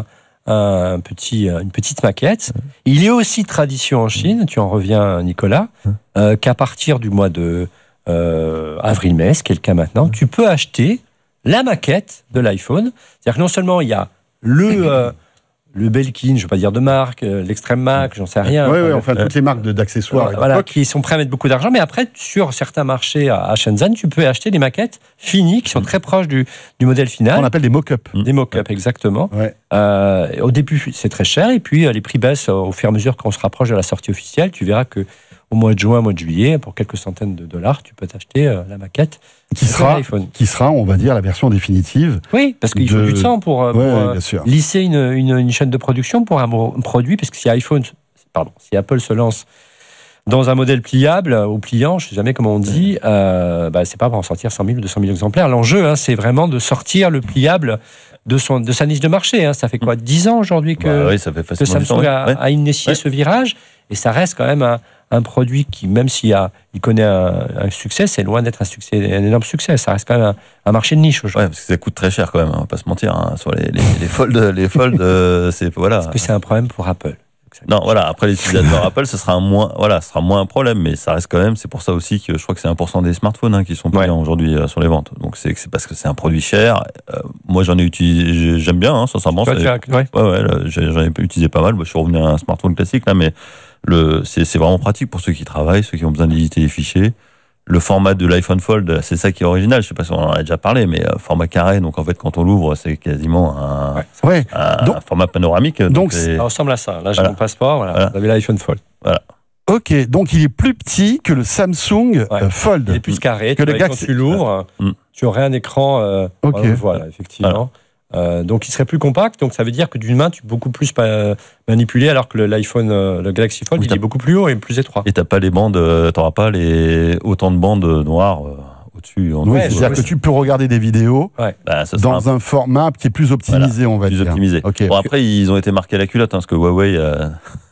Un petit, une petite maquette. Il y a aussi tradition en Chine, tu en reviens Nicolas, euh, qu'à partir du mois de euh, avril-mai, ce qui est le cas maintenant, tu peux acheter la maquette de l'iPhone. C'est-à-dire que non seulement il y a le, euh, le Belkin, je ne veux pas dire de marque, euh, l'Extreme Mac, j'en sais rien. Oui, oui, enfin euh, toutes les marques de, d'accessoires. Euh, voilà, qui sont prêts à mettre beaucoup d'argent, mais après, sur certains marchés à, à Shenzhen, tu peux acheter des maquettes finies qui sont très proches du, du modèle final. On appelle des mock-ups. Des mock-ups, exactement. Ouais. Euh, au début, c'est très cher, et puis les prix baissent au fur et à mesure qu'on se rapproche de la sortie officielle. Tu verras que au mois de juin, au mois de juillet, pour quelques centaines de dollars, tu peux t'acheter euh, la maquette qui sera, l'iPhone. Qui sera, on va dire, la version définitive. Oui, parce qu'il de... faut du temps pour, ouais, pour ouais, euh, lisser une, une, une chaîne de production pour un produit, parce que si iPhone, pardon, si Apple se lance dans un modèle pliable ou pliant, je ne sais jamais comment on dit, euh, bah, c'est pas pour en sortir cent mille ou deux cent mille exemplaires. L'enjeu, hein, c'est vraiment de sortir le pliable de, son, de sa niche de marché. Hein. Ça fait quoi, dix ans aujourd'hui que, bah oui, ça fait que Samsung a, ouais. a initié ouais. ce virage, et ça reste quand même un, un produit qui, même s'il a, il connaît un, un succès, c'est loin d'être un succès, un énorme succès. Ça reste quand même un, un marché de niche aujourd'hui. Ouais, parce que ça coûte très cher quand même, on va pas se mentir. Hein. Sur les, les, les folds, les folds, euh, c'est voilà. Est-ce que c'est un problème pour Apple ? Non, voilà. Après, les utilisateurs Apple, ce sera un moins, voilà, ce sera moins un problème, mais ça reste quand même. C'est pour ça aussi que je crois que c'est un pour cent des smartphones hein, qui sont payants ouais. aujourd'hui euh, sur les ventes. Donc c'est, c'est parce que c'est un produit cher. Euh, moi, j'en ai utilisé, j'aime bien, hein, sincèrement. Ouais, ouais, ouais, là, j'en ai utilisé pas mal. Moi, je suis revenu à un smartphone classique là, mais le, c'est, c'est vraiment pratique pour ceux qui travaillent, ceux qui ont besoin d'éditer les fichiers. Le format de l'iPhone Fold, c'est ça qui est original. Je sais pas si on en a déjà parlé, mais euh, format carré. Donc en fait, quand on l'ouvre, c'est quasiment un, ouais. Ouais. un, donc, un format panoramique. Donc, donc ça ressemble à ça. Là, j'ai voilà. mon passeport. Voilà. Voilà. Vous avez l'iPhone Fold. Voilà. Ok, donc il est plus petit que le Samsung ouais. euh, Fold. Il est plus carré. Que tu le vois, quand tu l'ouvres, mm. tu aurais un écran. Euh, okay. Voilà, effectivement. Voilà. Euh, donc il serait plus compact, donc ça veut dire que d'une main tu peux beaucoup plus euh, manipuler, alors que le, l'iPhone, euh, le Galaxy Fold, oui, il est beaucoup plus haut et plus étroit. Et t'as pas les bandes, euh, t'auras pas les autant de bandes noires euh, au-dessus. En oui, c'est-à-dire que tu peux regarder des vidéos ouais. bah, dans un... un format qui est plus optimisé, voilà, on va plus dire. Plus optimisé. Okay. Bon, après ils ont été marqués à la culotte, hein, parce que Huawei a,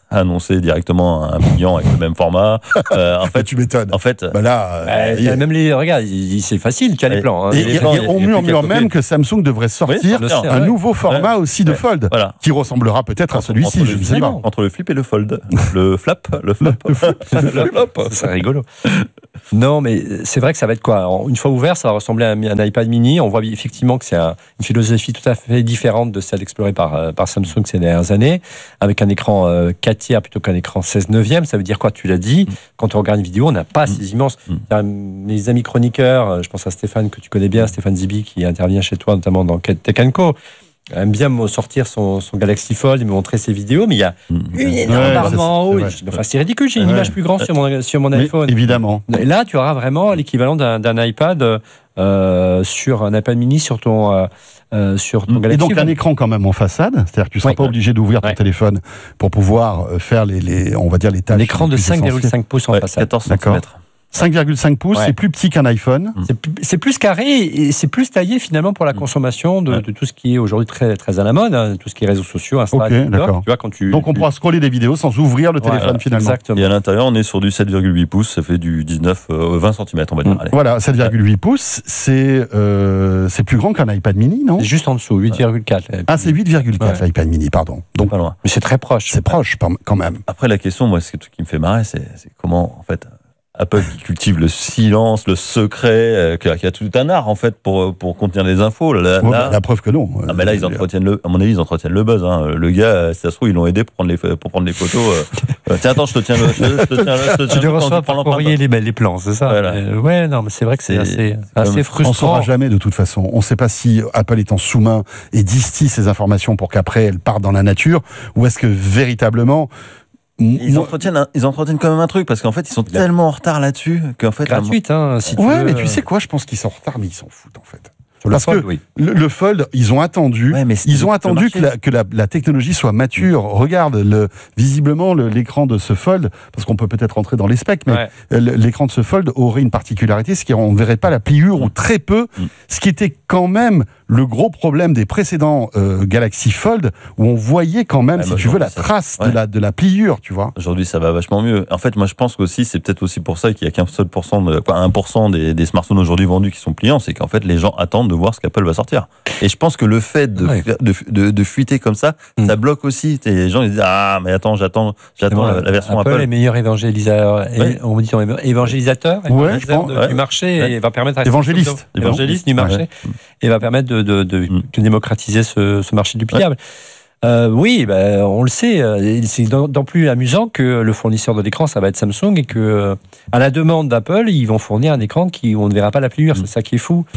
annoncer directement un client avec le même format. Euh, en fait, tu m'étonnes. En fait, bah là, euh, y a même les regarde, c'est facile, tu as les plans. Hein, et, les et, plans et on murmure même que Samsung devrait sortir oui, un ouais. nouveau format ouais. aussi de ouais. Fold, voilà. qui ressemblera peut-être à celui-ci. Je ne sais pas. Entre le flip et le fold, le flap, le flop, le flop, le flop. C'est rigolo. Non, mais c'est vrai que ça va être quoi? Une fois ouvert, ça va ressembler à un iPad mini. On voit effectivement que c'est un, une philosophie tout à fait différente de celle explorée par, par Samsung ces dernières années, avec un écran euh, quatre tiers plutôt qu'un écran seize neuvième. Ça veut dire quoi? Tu l'as dit. Mm. Quand on regarde une vidéo, on n'a pas mm. ces immenses. Mm. Mes amis chroniqueurs, je pense à Stéphane que tu connais bien, Stéphane Zibi, qui intervient chez toi notamment dans Tech and Co, aime bien me sortir son, son Galaxy Fold et me montrer ses vidéos, mais il y a mmh. une énorme barre ouais, en haut. C'est, enfin, c'est ridicule, j'ai une ouais. image plus grande sur mon, sur mon iPhone. Évidemment. Et là, tu auras vraiment l'équivalent d'un, d'un iPad euh, sur un iPad mini sur ton, euh, euh, sur ton et Galaxy donc Fold. Un écran quand même en façade, c'est-à-dire que tu ne seras ouais. pas obligé d'ouvrir ton ouais. téléphone pour pouvoir faire les, les, on va dire les tâches. Un écran de cinq virgule cinq pouces en ouais, façade. quatorze centimètres. cinq virgule cinq pouces, ouais. c'est plus petit qu'un iPhone. C'est plus, c'est plus carré et c'est plus taillé finalement pour la consommation de, ouais. de tout ce qui est aujourd'hui très, très à la mode, hein, tout ce qui est réseaux sociaux, Instagram, okay, d'accord. Tu vois, quand tu, donc on tu... pourra scroller des vidéos sans ouvrir le téléphone voilà, finalement. Exactement. Et à l'intérieur, on est sur du sept virgule huit pouces, ça fait du dix-neuf, vingt centimètres, on va dire. Mmh. Voilà, sept virgule huit pouces, c'est, euh, c'est plus grand qu'un iPad mini, non? C'est juste en dessous, huit virgule quatre. Ouais. Ah, c'est huit virgule quatre ouais. l'iPad mini, pardon. Donc pas loin. Mais c'est très proche. C'est proche quand même. Après, la question, moi, ce qui me fait marrer, c'est, c'est comment, en fait, Apple qui cultive le silence, le secret, euh, qui, a, qui a tout un art en fait pour pour contenir les infos. Là, ouais, là, la preuve que non. Ah, mais là ils entretiennent le, à mon avis ils entretiennent le buzz. Hein. Le gars, si ça se trouve ils l'ont aidé pour prendre les pour prendre les photos. Euh, tiens attends, je te tiens le, je te tiens le, je te tiens tu le reçois par courrier les les plans, c'est ça. Voilà. Euh, ouais, non, mais c'est vrai que c'est, c'est assez c'est assez frustrant. On saura jamais de toute façon. On ne sait pas si Apple est en sous-main et distille ces informations pour qu'après elles partent dans la nature, ou est-ce que véritablement Ils entretiennent, un, ils entretiennent quand même un truc parce qu'en fait ils sont tellement en retard là-dessus qu'en fait gratuite hein, si tu ouais veux, mais tu euh... sais quoi, je pense qu'ils sont en retard mais ils s'en foutent en fait. Sur parce le fold, que oui. le, le fold, ils ont attendu, ouais, ils ont attendu que, la, que la, la technologie soit mature. Mmh. Regarde, le, visiblement, le, l'écran de ce fold, parce qu'on peut peut-être rentrer dans les specs, mais ouais. l'écran de ce fold aurait une particularité, c'est qu'on ne verrait pas la pliure mmh. ou très peu, mmh. ce qui était quand même le gros problème des précédents euh, Galaxy Fold, où on voyait quand même, ouais, si tu veux, la trace ouais. de, la, de la pliure, tu vois. Aujourd'hui, ça va vachement mieux. En fait, moi, je pense qu'aussi, c'est peut-être aussi pour ça qu'il y a qu'un seul pour cent, de, quoi, un pour cent des, des smartphones aujourd'hui vendus qui sont pliants, c'est qu'en fait, les gens attendent de voir ce qu'Apple va sortir. Et je pense que le fait de, ouais. de, de, de fuiter comme ça, mmh. ça bloque aussi. Les gens ils disent ah mais attends, j'attends, j'attends la, la version Apple. Apple est meilleur évangélisateur, ouais. on dit évangélisateur, ouais, évangélisateur de, ouais. du marché ouais. et va permettre à évangéliste, évangéliste du marché ouais. et va permettre de, de, de, mmh. de démocratiser ce, ce marché du pliable. Ouais. Euh, oui, ben, on le sait. C'est d'autant plus amusant que le fournisseur de l'écran, ça va être Samsung, et que, à la demande d'Apple, ils vont fournir un écran qui on ne verra pas la pliure. C'est ça qui est fou.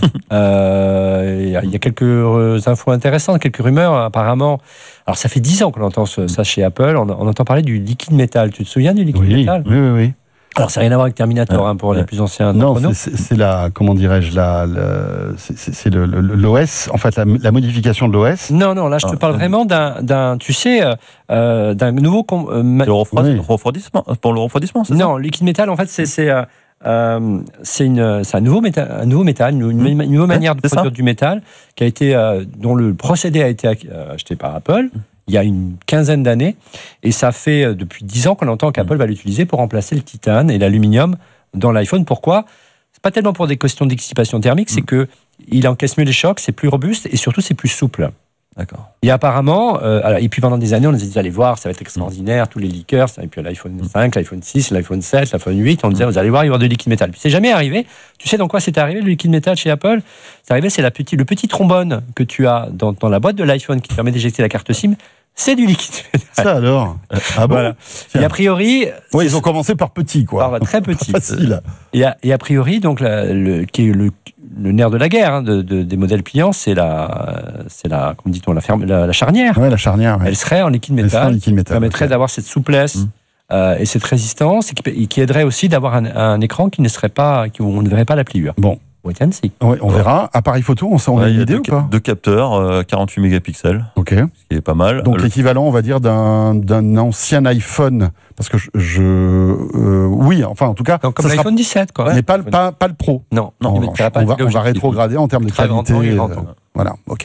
euh, il y a quelques infos intéressantes, quelques rumeurs apparemment. Alors, ça fait dix ans qu'on entend ça chez Apple. On, on entend parler du liquide métal. Tu te souviens du liquide oui, métal? Oui, oui, oui. Alors, ça n'a rien à voir avec Terminator ouais, hein, pour ouais. les plus anciens. Non, c'est, c'est la, comment dirais-je, la, le, c'est, c'est le, le, l'O S, en fait, la, la modification de l'O S. Non, non, là, je te ah, parle ouais. vraiment d'un, d'un, tu sais, euh, d'un nouveau. Euh, ma... le refroidissement, oui. refroidissement, pour le refroidissement, c'est non, ça? Non, liquide métal, en fait, c'est, c'est, euh, c'est, une, c'est un nouveau métal, un nouveau métal, une, une, une nouvelle ouais, manière de produire ça. Du métal, qui a été, euh, dont le procédé a été acheté par Apple. Il y a une quinzaine d'années, et ça fait depuis dix ans qu'on entend qu'Apple va l'utiliser pour remplacer le titane et l'aluminium dans l'iPhone. Pourquoi ? C'est pas tellement pour des questions d'excitation thermique, c'est que il encaisse mieux les chocs, c'est plus robuste et surtout c'est plus souple. D'accord. Et apparemment, euh, alors, et puis pendant des années, on nous a dit allez voir, ça va être extraordinaire, tous les leakers, et puis l'iPhone cinq, l'iPhone six, l'iPhone sept, l'iPhone huit, on disait vous allez voir, il va y avoir de liquide métal. Puis c'est jamais arrivé. Tu sais dans quoi c'est arrivé le liquide métal chez Apple ? C'est arrivé, c'est la petit, le petit trombone que tu as dans, dans la boîte de l'iPhone qui permet d'éjecter la carte SIM. C'est du liquide métal. Ça alors ah bon voilà. Et a priori... Oui, ils ont commencé par petit, quoi. Par, très petit. Facile. Et a, et a priori, donc, la, le, qui est le, le nerf de la guerre hein, de, de, des modèles pliants, c'est la, c'est la, comment dit-on, la, ferme, la, la charnière. Oui, la charnière. Ouais. Elle serait en liquide métal. En liquide métal. Permettrait okay. d'avoir cette souplesse mmh. euh, et cette résistance, et qui, qui aiderait aussi d'avoir un, un écran qui ne serait pas, où on ne verrait pas la pliure. Bon. Wait and see. Ouais, on verra. Appareil photo, on, on ouais, a une idée ou pas ? Deux capteurs, euh, quarante-huit mégapixels. Ok. Ce qui est pas mal. Donc le... l'équivalent, on va dire, d'un, d'un ancien iPhone. Parce que je. je euh, oui, enfin, en tout cas. Donc, comme ça l'iPhone sera... dix-sept, quoi. Mais pas, pas, pas le Pro. Non, non. On, on, va, on va rétrograder en termes de Très qualité. Euh, voilà, ok. Mm.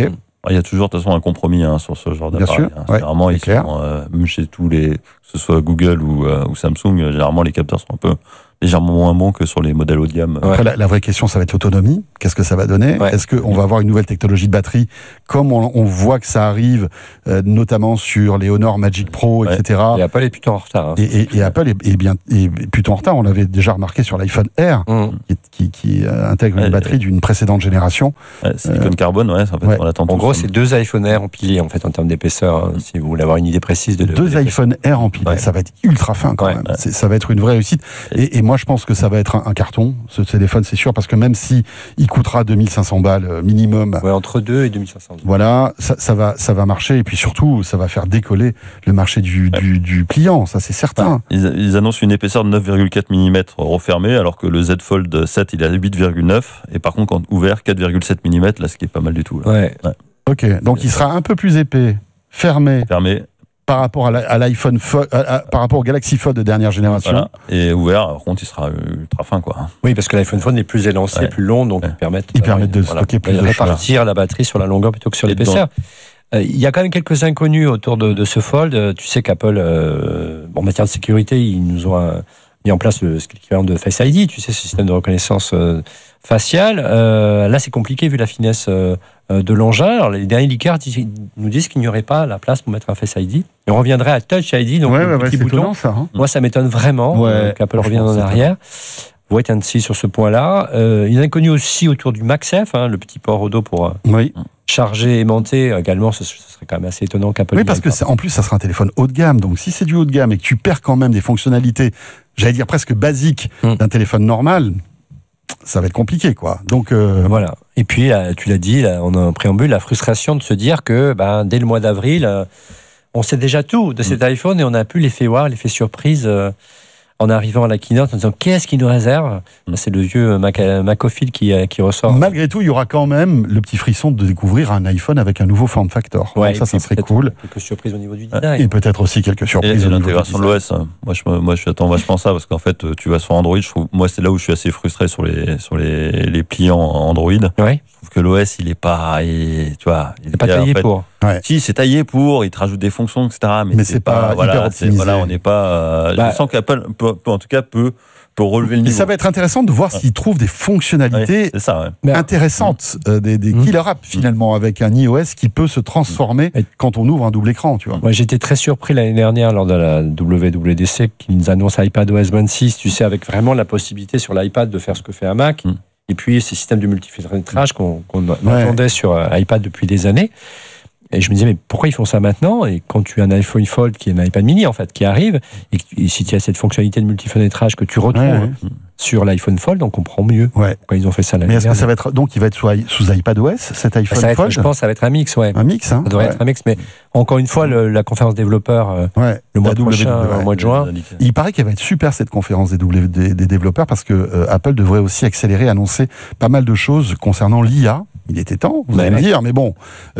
Il y a toujours de toute façon un compromis hein, sur ce genre d'appareil. Hein. Ouais, généralement, ils clair. sont, euh, même chez tous les, que ce soit Google ou, euh, ou Samsung, euh, généralement les capteurs sont un peu légèrement moins bons que sur les modèles haut de gamme. Après, la, la vraie question, ça va être l'autonomie. Qu'est-ce que ça va donner? Ouais. Est-ce qu'on va avoir une nouvelle technologie de batterie, comme on, on voit que ça arrive, euh, notamment sur les Honor Magic Pro, Ouais. et cetera. Et Apple est plutôt en retard. Hein. Et, et, et Apple est, est bien est plutôt en retard. On l'avait déjà remarqué sur l'iPhone Air, Mmh. qui, qui, qui euh, intègre Ouais, une batterie d'une précédente génération. Ouais, silicone Euh, carbone, ouais, en fait, ouais. on l'attend En tous, gros, hein. c'est deux iPhone Air empilés en fait en termes d'épaisseur. Hein, si vous voulez avoir une idée précise de Deux de l'épaisseur. iPhone Air empilés, Ouais. ça va être ultra fin quand Ouais. même. C'est- Ça va être une vraie réussite. Et, et moi, je pense que ça va être un, un carton, ce téléphone, c'est sûr, parce que même si il coûtera deux mille cinq cents balles euh, minimum, Ouais, entre deux et deux mille cinq cents. voilà, ça, ça va, ça va marcher. Et puis surtout, ça va faire décoller le marché du, du, du pliant, ça c'est certain. Ils, ils annoncent une épaisseur de neuf virgule quatre millimètres refermée, alors que le Z Fold sept, il est à huit virgule neuf, et par contre, quand ouvert, quatre virgule sept millimètres, là, ce qui est pas mal du tout. Là. Ouais. Ok, donc il sera un peu plus épais, fermé Fermé, par rapport à la- à l'iPhone, Fo- à- à- par rapport au Galaxy Fold de dernière génération. voilà. Et ouvert, par contre, il sera ultra fin, quoi. Oui, parce que l'iPhone Phone est plus élancé, Ouais. plus long, donc Ouais. ils permettent, Ils permettent de stocker plus de répartir la batterie sur la longueur plutôt que sur Et l'épaisseur. Euh, Il y a quand même quelques inconnus autour de, de ce Fold. Euh, Tu sais qu'Apple, euh, en matière de sécurité, ils nous ont euh, mis en place le, ce qui est l'équivalent de Face I D, tu sais, ce système de reconnaissance euh, faciale. Euh, là, c'est compliqué vu la finesse euh, euh, de l'engin. Alors, les derniers leakers disent- nous disent qu'il n'y aurait pas la place pour mettre un Face I D. Et on reviendrait à Touch I D, donc Ouais, le ouais, ouais, petit c'est bouton. étonnant, ça. Hein. Moi, ça m'étonne vraiment Ouais, euh, qu'Apple franchement, revienne en c'est arrière. Wait and see sur ce point-là. Euh, il y a un inconnu aussi autour du MagSafe, hein, le petit port au dos pour euh, Oui. charger, aimanter. Également, ce, ce serait quand même assez étonnant qu'Apple. Oui, n'y parce aille que pas. c'est- en plus, ça sera un téléphone haut de gamme. Donc, si c'est du haut de gamme et que tu perds quand même des fonctionnalités, j'allais dire presque basiques Mm. d'un téléphone normal, ça va être compliqué, quoi. Donc, euh, Voilà. Et puis, là, tu l'as dit, là, on a un préambule, la frustration de se dire que ben, dès le mois d'avril, euh, on sait déjà tout de cet iPhone et on n'a plus l'effet wow, l'effet surprise euh, en arrivant à la keynote en disant qu'est-ce qu'il nous réserve. Mm. C'est le vieux Mac, Macophile qui, euh, qui ressort. malgré tout, il y aura quand même le petit frisson de découvrir un iPhone avec un nouveau form factor. Ouais, Donc ça, et ça puis serait peut-être cool. Quelques surprises au niveau du Ouais. design. Et peut-être aussi quelques Et, surprises et au niveau du l'intégration de design. l'O S, hein. moi je, me- moi je attends vachement ça parce qu'en fait tu vas sur Android, je trouve, moi c'est là où je suis assez frustré sur les sur les, les pliants Android. Ouais. Je trouve que l'O S il est pas, il- tu vois, il C'est pas est- taillé en fait, pour. Si c'est taillé pour, il te rajoute des fonctions, et cetera. Mais, Mais c'est pas hyper voilà, c'est- optimisé. voilà, on n'est pas. euh, Bah, je sens qu'Apple peut, peut, en tout cas peut peut relever le Et niveau. ça va être intéressant de voir Ouais. s'ils trouvent des fonctionnalités Ouais, c'est ça. Ouais. Mais- intéressantes, euh, des, des Mmh. killer apps finalement, avec un iOS qui peut se transformer Et- quand on ouvre un double écran, tu vois. Moi, j'étais très surpris l'année dernière lors de la W W D C qu'ils nous annoncent iPadOS vingt-six, tu sais, avec vraiment la possibilité sur l'iPad de faire ce que fait un Mac. Mm. Et puis, ces systèmes de multifiltrage qu'on qu'on attendait sur euh, iPad depuis des années. Et je me disais, mais pourquoi ils font ça maintenant? Et quand tu as un iPhone Fold qui est un iPad mini, en fait, qui arrive, et, que tu- et si tu as cette fonctionnalité de multifiltrage que tu retrouves Ouais, ouais. sur l'iPhone Fold, on comprend mieux Ouais. pourquoi ils ont fait ça l'année Mais est-ce que dernière. ça va être donc il va être sous, i- sous iPadOS cet iPhone Ça va être, Fold? je pense que ça va être un mix, ouais. Un mix, hein. Ça devrait Ouais. être un mix, mais encore une fois, le- la conférence développeur, euh, Ouais. le mois La W W, prochain, ouais. au mois de juin. Il paraît qu'elle va être super cette conférence des, W- des, des développeurs parce que euh, Apple devrait aussi accélérer, annoncer pas mal de choses concernant l'I A. Il était temps, vous Ouais, allez me ouais. dire, mais bon,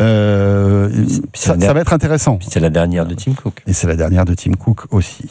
euh, Puis ça, c'est- ça va être intéressant. Puis c'est la dernière de Tim Cook. Et c'est la dernière de Tim Cook aussi.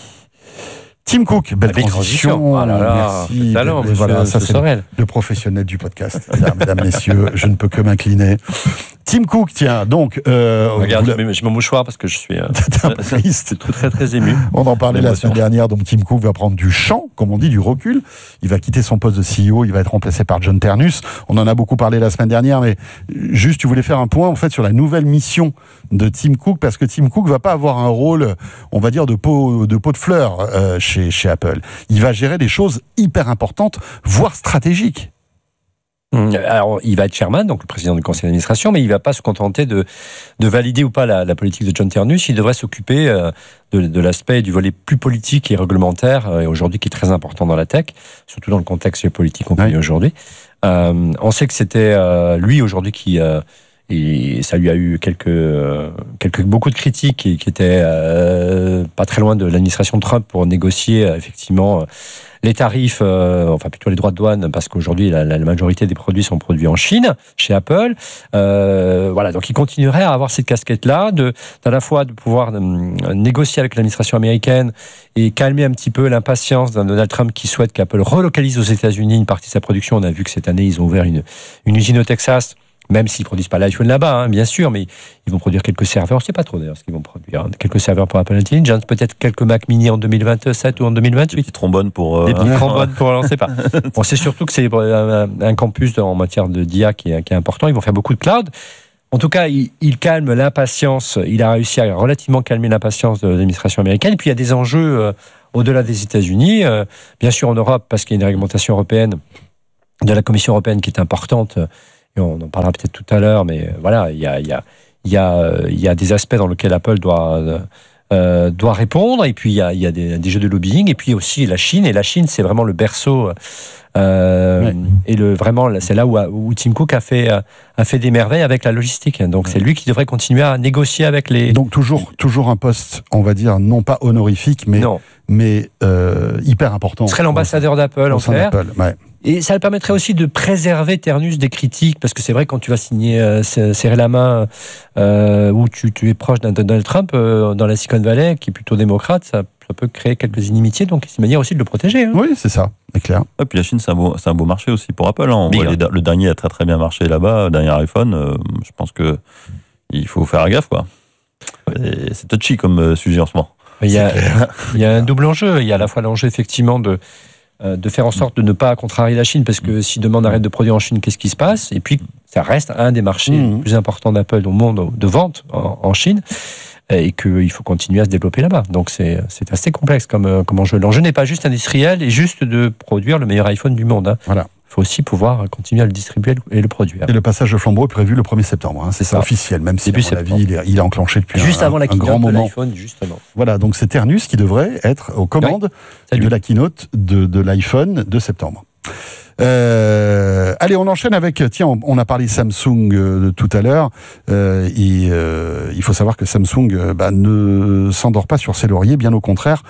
Tim Cook, belle Ah, belle transition. transition. Ah là là, Merci. quel talent, Mais monsieur- voilà, ça monsieur c'est Sorel. le professionnel du podcast. Mesdames, mesdames, messieurs, je ne peux que m'incliner. Tim Cook, tiens, donc... Euh, Regarde, vous je la- mets, je mets mon mouchoir parce que je suis euh, T'es un peu triste. très, très très ému. On en parlait la L'émotion. semaine dernière, donc Tim Cook va prendre du champ, comme on dit, du recul. Il va quitter son poste de C E O, il va être remplacé par John Ternus. On en a beaucoup parlé la semaine dernière, mais juste, tu voulais faire un point en fait sur la nouvelle mission de Tim Cook, parce que Tim Cook va pas avoir un rôle, on va dire, de pot de, pot de fleurs euh, chez, chez Apple. Il va gérer des choses hyper importantes, voire stratégiques. Hum, Alors, il va être chairman, donc le président du conseil d'administration, mais il ne va pas se contenter de, de valider ou pas la, la politique de John Ternus. Il devrait s'occuper euh, de, de l'aspect du volet plus politique et réglementaire, euh, aujourd'hui qui est très important dans la tech, surtout dans le contexte géopolitique qu'on connaît Oui. aujourd'hui. Euh, on sait que c'était euh, lui aujourd'hui qui... euh, et ça lui a eu quelques, euh, quelques beaucoup de critiques et qui étaient euh, pas très loin de l'administration Trump pour négocier euh, effectivement euh, les tarifs, euh, enfin plutôt les droits de douane, parce qu'aujourd'hui la, la majorité des produits sont produits en Chine, chez Apple. Euh, voilà, donc il continuerait à avoir cette casquette-là, de à la fois de pouvoir euh, négocier avec l'administration américaine et calmer un petit peu l'impatience d'un Donald Trump qui souhaite qu'Apple relocalise aux États-Unis une partie de sa production. On a vu que cette année ils ont ouvert une, une usine au Texas. même s'ils produisent pas l'iPhone là-bas, hein, bien sûr, mais ils vont produire quelques serveurs. Je sais pas trop d'ailleurs ce qu'ils vont produire. Quelques serveurs pour Apple Intelligence, peut-être quelques Mac Mini en deux mille vingt-sept ou en deux mille vingt-huit. Des petits trombones pour. Euh... Des petits trombones pour, on ne sait pas. Bon, c'est surtout que c'est un, un campus en matière de d'I A qui est, qui est important. Ils vont faire beaucoup de cloud. En tout cas, il, il calme l'impatience. Il a réussi à relativement calmer l'impatience de l'administration américaine. Et puis il y a des enjeux euh, au-delà des États-Unis, euh, bien sûr en Europe, parce qu'il y a une réglementation européenne de la Commission européenne qui est importante. Et on en parlera peut-être tout à l'heure, mais euh, voilà, il y a, il y a, il y a, il y a des aspects dans lesquels Apple doit, euh, doit répondre. Et puis il y a, il y a des, des jeux de lobbying. Et puis aussi la Chine. Et la Chine, c'est vraiment le berceau. Euh, ouais. Et le, vraiment, c'est là où, où Tim Cook a fait, a fait des merveilles avec la logistique. Donc ouais. c'est lui qui devrait continuer à négocier avec les. Donc toujours, toujours un poste, on va dire, non pas honorifique, mais, mais euh, hyper important. Il serait l'ambassadeur d'Apple en fait. Ouais. Et ça permettrait aussi de préserver Ternus des critiques, parce que c'est vrai, quand tu vas signer, euh, serrer la main, euh, où tu, tu es proche d'un Donald Trump, euh, dans la Silicon Valley, qui est plutôt démocrate, ça, ça peut créer quelques inimitiés, donc c'est une manière aussi de le protéger. Hein. Oui, c'est ça, c'est clair. Et puis la Chine, c'est un beau, c'est un beau marché aussi pour Apple. Hein. On voit les, le dernier a très très bien marché là-bas, le dernier iPhone, euh, je pense que il faut faire gaffe, quoi. Et c'est touchy comme sujet en ce moment. Il y a, il y a un double enjeu. Il y a à la fois l'enjeu, effectivement, de de faire en sorte de ne pas contrarier la Chine, parce que si demain on arrête de produire en Chine, qu'est-ce qui se passe? Et puis, ça reste un des marchés mmh. les plus importants d'Apple au monde de vente en, en Chine, et qu'il faut continuer à se développer là-bas. Donc, c'est, c'est assez complexe comme, comme enjeu. L'enjeu n'est pas juste industriel et juste de produire le meilleur iPhone du monde. Hein. Voilà. Il faut aussi pouvoir continuer à le distribuer et le produire. Et le passage de flambeau est prévu le premier septembre. Hein. C'est, c'est ça, officiel, même si, à mon avis, il est, il est enclenché depuis juste un, avant la un keynote grand moment. De l'iPhone, justement. Voilà, donc c'est Ternus qui devrait être aux commandes oui. de la keynote de, de l'iPhone de septembre. Euh, allez, on enchaîne avec, tiens, on, on a parlé Samsung euh, tout à l'heure, euh, et euh, il faut savoir que Samsung euh, bah, ne s'endort pas sur ses lauriers, bien au contraire,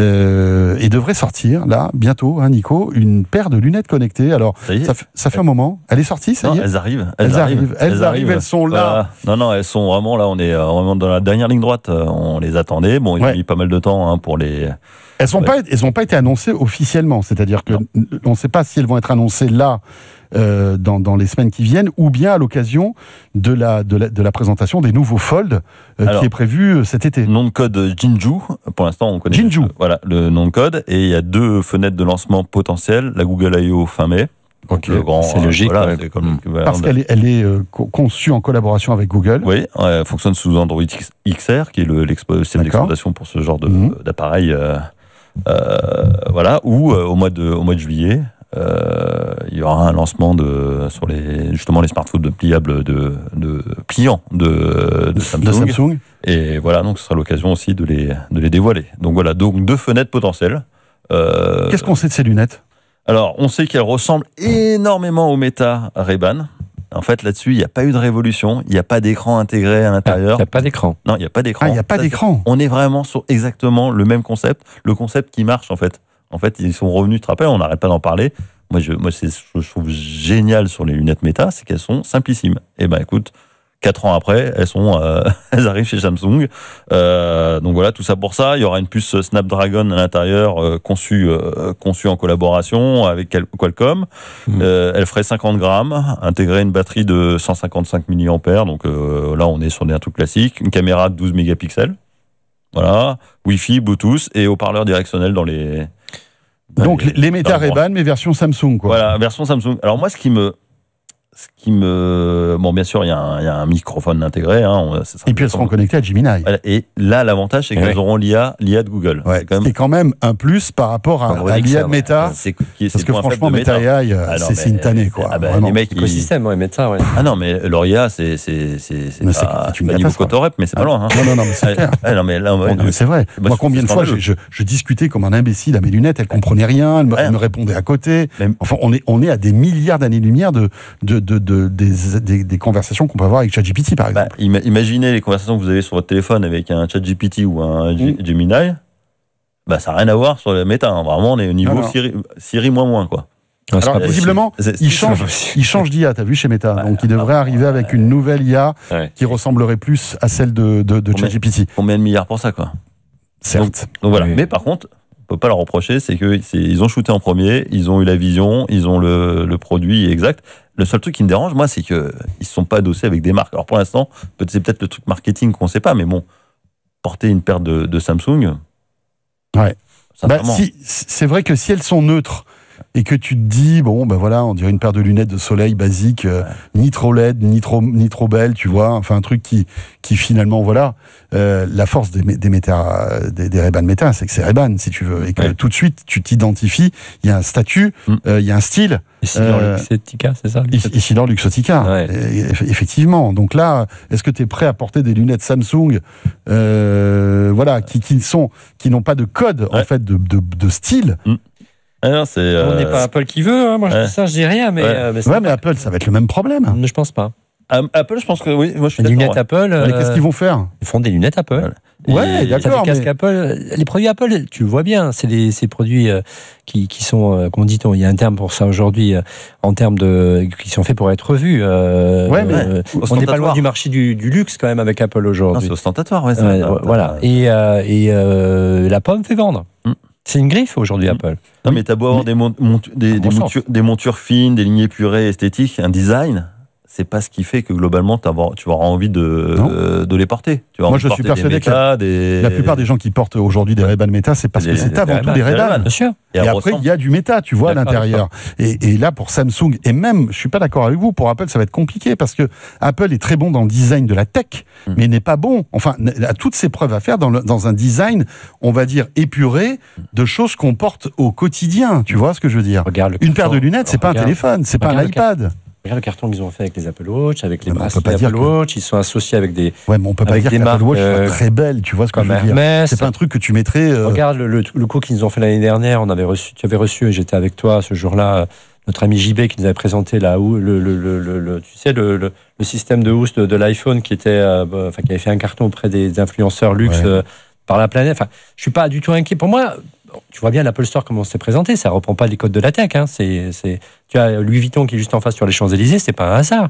euh, et devrait sortir, là, bientôt, hein, Nico, une paire de lunettes connectées. Alors, ça, ça, ça fait un moment. Elle est sortie, ça non, y est elles arrivent. Elles, elles arrivent. arrivent. Elles, elles arrivent, elles sont là. Euh, non, non, elles sont vraiment là, on est vraiment dans la dernière ligne droite, on les attendait. Bon, il ouais. a mis pas mal de temps hein, pour les... Elles n'ont ouais. pas, pas été annoncées officiellement, c'est-à-dire que non. on ne sait pas si elles vont être annoncées là, euh, dans, dans les semaines qui viennent, ou bien à l'occasion de la, de la, de la présentation des nouveaux Fold euh, Alors, qui est prévu cet été. Nom de code Jinju, pour l'instant on connaît Jinju. Le, voilà, le nom de code, et il y a deux fenêtres de lancement potentielles, la Google I O fin mai. Ok, le grand, c'est logique. Voilà, ouais. c'est comme, voilà, Parce qu'elle est, elle est euh, conçue en collaboration avec Google. Oui, elle fonctionne sous Android X R, qui est le, l'expo, c'est l'exploitation pour ce genre de, mmh. d'appareil. Euh, Euh, voilà, ou euh, au mois de au mois de juillet, euh, il y aura un lancement de sur les justement les smartphones pliables de, de pliants de, de, Samsung. de Samsung. Et voilà, donc ce sera l'occasion aussi de les de les dévoiler. Donc voilà, donc deux fenêtres potentielles. Euh, Qu'est-ce qu'on sait de ces lunettes? Alors, on sait qu'elles ressemblent énormément au Meta Ray-Ban. En fait, là-dessus, il n'y a pas eu de révolution. Il n'y a pas d'écran intégré à l'intérieur. Il n'y a pas d'écran. Non, il n'y a pas d'écran. Ah, il n'y a pas Ça, d'écran. On est vraiment sur exactement le même concept. Le concept qui marche, en fait. En fait, ils sont revenus, tu te rappelles, on n'arrête pas d'en parler. Moi, je, moi c'est, je trouve génial sur les lunettes Meta, c'est qu'elles sont simplissimes. Et ben, écoute, quatre ans après, elles sont, euh, elles arrivent chez Samsung. Euh, donc voilà, tout ça pour ça. Il y aura une puce Snapdragon à l'intérieur, euh, conçue, euh, conçue en collaboration avec Qualcomm. Mmh. Euh, elle ferait cinquante grammes, intégrer une batterie de cent cinquante-cinq milliampères. Donc euh, là, on est sur des trucs classiques. Une caméra de douze mégapixels. Voilà. Wi-Fi, Bluetooth et haut-parleur directionnel dans les. Dans donc les, les Meta Ray-Ban, mais version Samsung, quoi. Voilà, version Samsung. Alors moi, ce qui me Ce qui me... Bon, bien sûr, il y, y a un microphone intégré. Hein, et puis elles seront connectées à Gemini. Et là, l'avantage, c'est qu'elles ouais. auront l'I A, l'I A de Google. Ouais, c'est quand même... C'est quand même un plus par rapport à, à l'I A de Meta. C'est, c'est, parce que franchement, Meta A I, ah c'est, c'est une tannée, quoi. Ah bah, les mecs, l'écosystème, ouais, Meta, ouais. Ah non, mais leur I A, c'est, c'est, c'est, c'est mais pas, c'est, c'est pas niveau Cotorep, mais c'est pas loin. Hein. Non, non, non, mais c'est clair. Ah, non, mais là, ouais, non, mais c'est vrai. Moi, combien de fois je, je, je discutais comme un imbécile à mes lunettes, elle comprenait rien, elle me, elle me répondait à côté. Enfin, on est, on est à des milliards d'années-lumière de, de, de, de, des Des, des conversations qu'on peut avoir avec ChatGPT, par exemple. Bah, imaginez les conversations que vous avez sur votre téléphone avec un ChatGPT ou un G- mmh. Gemini, bah, ça n'a rien à voir sur le méta. Hein. Vraiment, on est au niveau non, non. Siri, Siri moins moins, quoi. Non, Alors, visiblement, c'est, c'est, il, change, il change d'I A, t'as vu, chez Meta. Ouais, donc, il devrait arriver avec une nouvelle I A ouais. qui ressemblerait plus à celle de, de, de ChatGPT. Combien de milliards pour ça, quoi? Certes. Donc, donc voilà. Oui. Mais par contre, peut pas leur reprocher, c'est que c'est, ils ont shooté en premier, ils ont eu la vision, ils ont le, le produit exact. Le seul truc qui me dérange, moi, c'est que ils se sont pas adossés avec des marques. Alors pour l'instant, peut-être c'est peut-être le truc marketing qu'on sait pas, mais bon, porter une paire de, de Samsung. Ouais. Bah, si, c'est vrai que si elles sont neutres et que tu te dis, bon, ben voilà, on dirait une paire de lunettes de soleil basique, euh, ni trop L E D, ni trop, ni trop belle, tu vois, enfin un truc qui, qui finalement, voilà, euh, la force des, des, méta, des, des Ray-Ban Meta, c'est que c'est Ray-Ban, si tu veux, et que ouais. tout de suite, tu t'identifies, il y a un statut, il mm. euh, y a un style. Isidore euh, Luxottica, c'est ça Isidore Luxottica, ouais. et, effectivement. Donc là, est-ce que tu es prêt à porter des lunettes Samsung, euh, voilà, qui, qui, sont, qui n'ont pas de code, ouais. en fait, de, de, de style mm. Ah non, c'est, euh, on n'est pas Apple qui veut, hein. Moi je ouais. dis ça, je dis rien, mais. Ouais, euh, mais, ouais, mais Apple, ça va être le même problème. Je pense pas. Um, Apple, je pense que oui, moi je suis des d'accord. Lunettes Apple. Mais euh, qu'est-ce qu'ils vont faire ? Ils font des lunettes Apple. Ouais, et d'accord. Des casques mais... Apple. Les produits Apple, tu le vois bien, c'est des ces produits euh, qui, qui sont, euh, comme on dit, il y a un terme pour ça aujourd'hui, euh, en termes de. Qui sont faits pour être revus. Euh, ouais, mais. Euh, on n'est pas loin du marché du, du luxe quand même avec Apple aujourd'hui. Non, c'est ostentatoire, ouais. Ça, euh, ça, voilà. Ça, et euh, et euh, la pomme fait vendre. Mm. C'est une griffe aujourd'hui, mmh. Apple. Non, mais t'as beau avoir des, mon- montu- des, des, montures, des montures fines, des lignes épurées, esthétiques, un design, c'est pas ce qui fait que globalement tu vas avoir envie de, euh, de les porter. Tu vas Moi, je suis persuadé que la, des... la plupart des gens qui portent aujourd'hui des Ray-Ban Meta, c'est parce des, que c'est avant tout des Ray-Ban. Bien sûr. Et, et après, il y a du Meta, tu vois, à l'intérieur. Et, et là, pour Samsung, et même, je suis pas d'accord avec vous, pour Apple, ça va être compliqué parce que Apple est très bon dans le design de la tech, mmh. mais n'est pas bon, enfin, a toutes ses preuves à faire dans, le, dans un design, on va dire, épuré de choses qu'on porte au quotidien. Tu vois ce que je veux dire ? Regarde Une paire de lunettes, c'est pas un téléphone, c'est pas un iPad. Regarde le carton qu'ils ont fait avec les Apple Watch, avec les bracelets Apple Watch, ils sont associés avec des. Ouais, mais on peut pas dire que l'Apple Watch soit très belle, tu vois ce que je veux dire. Hermès. C'est pas un truc que tu mettrais. Euh... Regarde le, le, le coup qu'ils nous ont fait l'année dernière, on avait reçu, tu avais reçu, et j'étais avec toi ce jour-là, notre ami J B qui nous avait présenté là où le, le, le, le, le, tu sais, le, le, le système de housse de, de l'iPhone qui était, euh, enfin, qui avait fait un carton auprès des influenceurs luxe ouais. euh, par la planète. Enfin, je suis pas du tout inquiet. Pour moi. Tu vois bien l'Apple Store comment c'est présenté, ça reprend pas les codes de la tech. Hein. C'est, c'est... Tu as Louis Vuitton qui est juste en face sur les Champs-Élysées, c'est pas un hasard.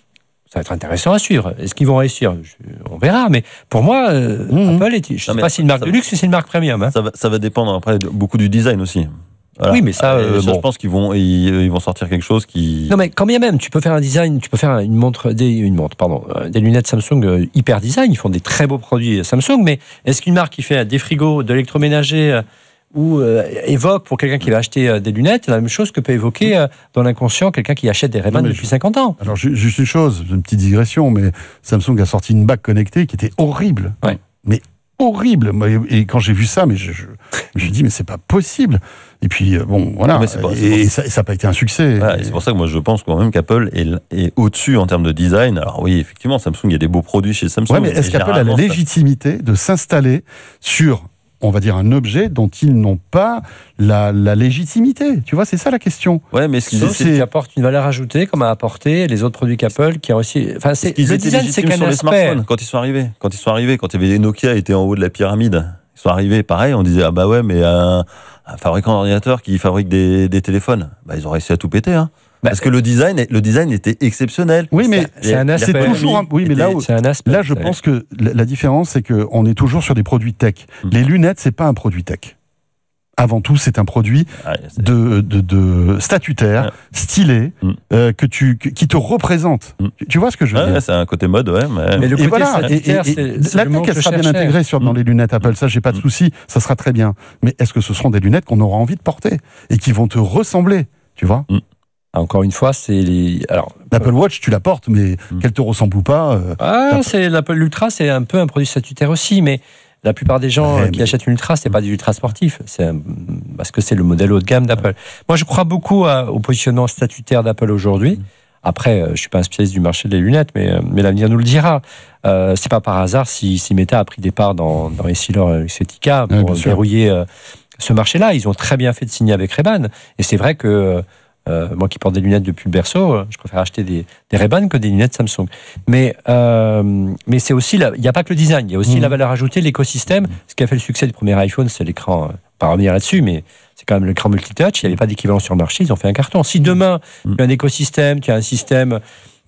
Ça va être intéressant à suivre. Est-ce qu'ils vont réussir ? On verra. Mais pour moi, euh, mmh. Apple, est... je ne sais pas si c'est une marque de luxe ou si c'est une marque premium. Hein. Ça, va, ça va dépendre après beaucoup du design aussi. Voilà. Oui, mais ça, euh, ça bon. je pense qu'ils vont, ils, ils vont sortir quelque chose qui. Non, mais quand bien même, tu peux faire un design, tu peux faire une montre, des, une montre, pardon, des lunettes Samsung euh, hyper design. Ils font des très beaux produits Samsung. Mais est-ce qu'une marque qui fait des frigos, de l'électroménager euh, ou euh, évoque pour quelqu'un qui va acheter euh, des lunettes la même chose que peut évoquer euh, dans l'inconscient quelqu'un qui achète des Ray-Ban depuis je... cinquante ans. Alors juste une chose, une petite digression, mais Samsung a sorti une bague connectée qui était horrible, ouais. mais horrible. Et quand j'ai vu ça, mais je, je, je me suis dit mais c'est pas possible. Et puis bon voilà, mais c'est pas, c'est et ça n'a pas été un succès. Ouais, et c'est pour ça que moi je pense quand même qu'Apple est, est au-dessus en termes de design. Alors oui, effectivement, Samsung, il y a des beaux produits chez Samsung. Ouais, mais est-ce qu'Apple a la légitimité de s'installer sur, on va dire, un objet dont ils n'ont pas la, la légitimité. Tu vois, c'est ça la question. Ouais, mais ce qu'ils Sauf c'est... qui apporte une valeur ajoutée, comme a apporté les autres produits qu'Apple, qui a aussi. Enfin, c'est ils le étaient design, c'est qu'un sur les aspect. smartphones quand ils sont arrivés. Quand ils sont arrivés, quand il y avait les Nokia étaient en haut de la pyramide, ils sont arrivés. Pareil, on disait ah bah ouais, mais un, un fabricant d'ordinateur qui fabrique des, des téléphones, bah ils ont réussi à tout péter, hein. Parce que le design, le design était exceptionnel. Oui, mais c'est, c'est un aspect. C'est toujours un, oui, mais là, où, c'est un aspect, là, je pense que la différence, c'est qu'on est toujours sur des produits tech. Mmh. Les lunettes, c'est pas un produit tech. Avant tout, c'est un produit ah, c'est... De, de, de statutaire, ouais. stylé, mmh. euh, que tu, que, qui te représente. Mmh. Tu, tu vois ce que je veux ouais, dire ? C'est un côté mode, ouais. Mais, mais le côté et voilà, statutaire, et, et, et, c'est, c'est la tech, elle sera bien intégrée sur, mmh. dans les lunettes Apple. Ça, j'ai pas de mmh. souci. Ça sera très bien. Mais est-ce que ce seront des lunettes qu'on aura envie de porter et qui vont te ressembler ? Tu vois ? mmh. Encore une fois, c'est les. Alors, l'Apple Watch, tu la portes, mais mmh. qu'elle te ressemble ou pas. Euh, ah, c'est l'Apple Ultra, c'est un peu un produit statutaire aussi, mais la plupart des gens ouais, qui mais... achètent une Ultra, c'est pas du ultra sportif, c'est un... parce que c'est le modèle haut de gamme d'Apple. Ouais. Moi, je crois beaucoup à... au positionnement statutaire d'Apple aujourd'hui. Mmh. Après, je suis pas un spécialiste du marché des lunettes, mais, mais l'avenir nous le dira. Euh, c'est pas par hasard si, si Meta a pris des parts dans, dans Essilor Luxottica pour ouais, verrouiller euh, ce marché-là. Ils ont très bien fait de signer avec Ray-Ban, et c'est vrai que Euh, moi qui porte des lunettes depuis le berceau, je préfère acheter des, des Ray-Ban que des lunettes Samsung. Mais, euh, mais c'est aussi, il n'y a pas que le design, il y a aussi mmh. la valeur ajoutée, l'écosystème. Ce qui a fait le succès du premier iPhone, c'est l'écran, euh, pas revenir là-dessus, mais c'est quand même l'écran multitouch, il n'y avait pas d'équivalent sur le marché, ils ont fait un carton. Si demain, mmh. tu as un écosystème, tu as un système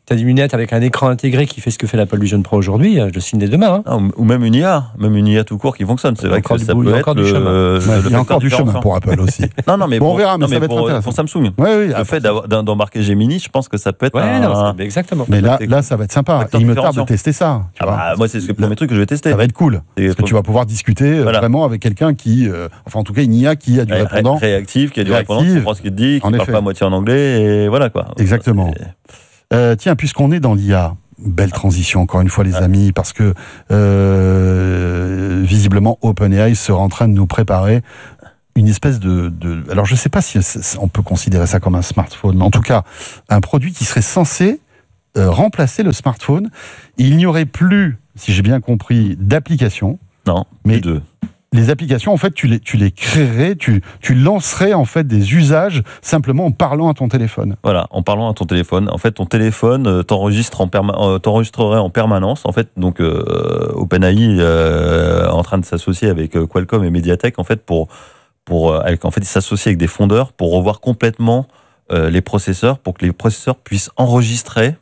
Tu as des lunettes avec un écran intégré qui fait ce que fait l'Apple Vision Pro aujourd'hui, je le signe dès demain. Hein. Ah, ou même une I A, même une I A tout court qui fonctionne. C'est vrai que ça peut être du chemin. Le, ouais, il y a encore du chemin pour Apple aussi. Non, non, mais bon, pour, on verra, mais non, ça mais va être pour, intéressant. pour Samsung. Ouais, oui, le fait d'embarquer Gemini, je pense que ça peut être. Ouais, un, non, exactement. Mais là, là, ça va être sympa. Il me tarde de tester ça. Tu ah vois. bah, moi, c'est le premier truc que je vais tester. Ça va être cool. Parce que tu vas pouvoir discuter voilà. vraiment avec quelqu'un qui, euh, enfin, en tout cas, une I A qui a du Ré répondant. Réactif, qui a du répondant, qui comprend ce qu'il te dit, qui ne parle pas à moitié en anglais, et voilà quoi. Exactement. Euh, tiens, puisqu'on est dans l'I A, belle transition encore une fois les ah. amis, parce que euh, visiblement OpenAI sera en train de nous préparer une espèce de, de... Alors je ne sais pas si on peut considérer ça comme un smartphone, mais en tout cas un produit qui serait censé euh, remplacer le smartphone. Il n'y aurait plus, si j'ai bien compris, d'applications. Non, mais deux. Les applications, en fait, tu les, tu les créerais, tu, tu lancerais en fait des usages simplement en parlant à ton téléphone. Voilà, en parlant à ton téléphone. En fait, ton téléphone t'enregistre en perma- euh, t'enregistrerait en permanence. En fait, donc euh, OpenAI euh, en train de s'associer avec Qualcomm et Mediatek en fait pour pour avec, en fait ils s'associent avec des fondeurs pour revoir complètement euh, les processeurs pour que les processeurs puissent enregistrer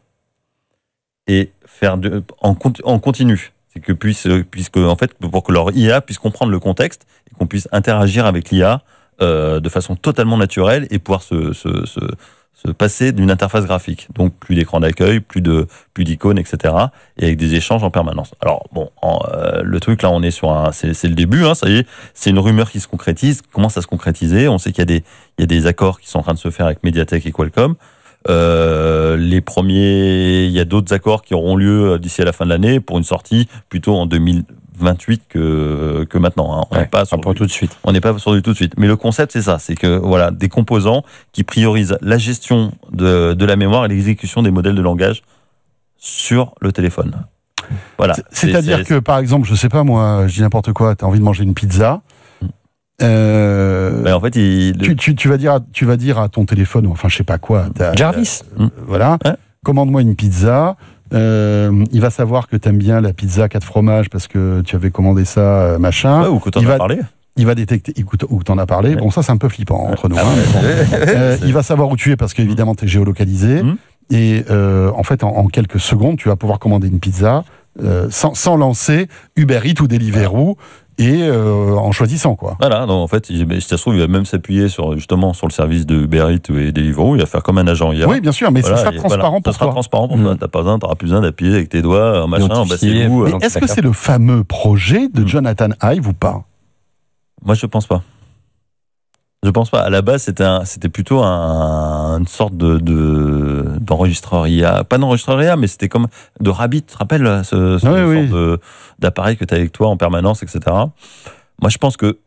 et faire de, en, en continu. C'est que puisse, puisque en fait, pour que leur I A puisse comprendre le contexte et qu'on puisse interagir avec l'I A euh, de façon totalement naturelle et pouvoir se, se, se, se passer d'une interface graphique. Donc plus d'écran d'accueil, plus de plus d'icônes, et cetera. Et avec des échanges en permanence. Alors bon, en, euh, le truc là, on est sur un, c'est, c'est le début. Hein, ça y est, c'est une rumeur qui se concrétise, commence à se concrétiser. On sait qu'il y a des, il y a des accords qui sont en train de se faire avec Mediatek et Qualcomm. Euh, les premiers, il y a d'autres accords qui auront lieu d'ici à la fin de l'année pour une sortie plutôt en deux mille vingt-huit que que maintenant. Hein. On n'est ouais, pas sur pour du, tout de suite. On n'est pas sur du tout de suite. Mais le concept c'est ça, c'est que voilà des composants qui priorisent la gestion de de la mémoire et l'exécution des modèles de langage sur le téléphone. Voilà. C'est-à-dire c'est, que par exemple, je sais pas moi, je dis n'importe quoi, tu as envie de manger une pizza. Euh, ben en fait, il... tu, tu, tu, vas dire à, tu vas dire à ton téléphone, enfin je sais pas quoi, Jarvis, euh, voilà, ouais. Commande-moi une pizza. Euh, il va savoir que t'aimes bien la pizza quatre fromages parce que tu avais commandé ça, machin. Ouais, ou que t'en il as va, parlé. Il va détecter, écoute, ou que t'en as parlé. Ouais. Bon, ça c'est un peu flippant entre nous. Ah, hein, ouais, bon. ouais, euh, il va savoir où tu es parce qu'évidemment t'es géolocalisé. Mmh. Et euh, en fait, en, en quelques secondes, tu vas pouvoir commander une pizza euh, sans, sans lancer Uber Eats ou Deliveroo. Et euh, en choisissant quoi. Voilà, donc en fait, si ça se trouve, il va même s'appuyer sur justement sur le service de Uber Eats et Deliveroo. Il va faire comme un agent I A. Oui, bien sûr, mais voilà, ça sera transparent voilà, pour ça sera toi. transparent pour mmh. toi. T'as pas besoin, t'auras plus besoin d'appuyer avec tes doigts, machin. Bah c'est vous. Mais est-ce que c'est le fameux projet de Jonathan Ive ou pas? Moi, je pense pas. Je pense pas. À la base, c'était un, c'était plutôt un, une sorte de, de d'enregistreur I A, pas d'enregistreur I A, mais c'était comme de Rabbit. Tu te rappelles ce, ce oui, oui. sorte de, d'appareil que tu as avec toi en permanence, et cetera. Moi, je pense que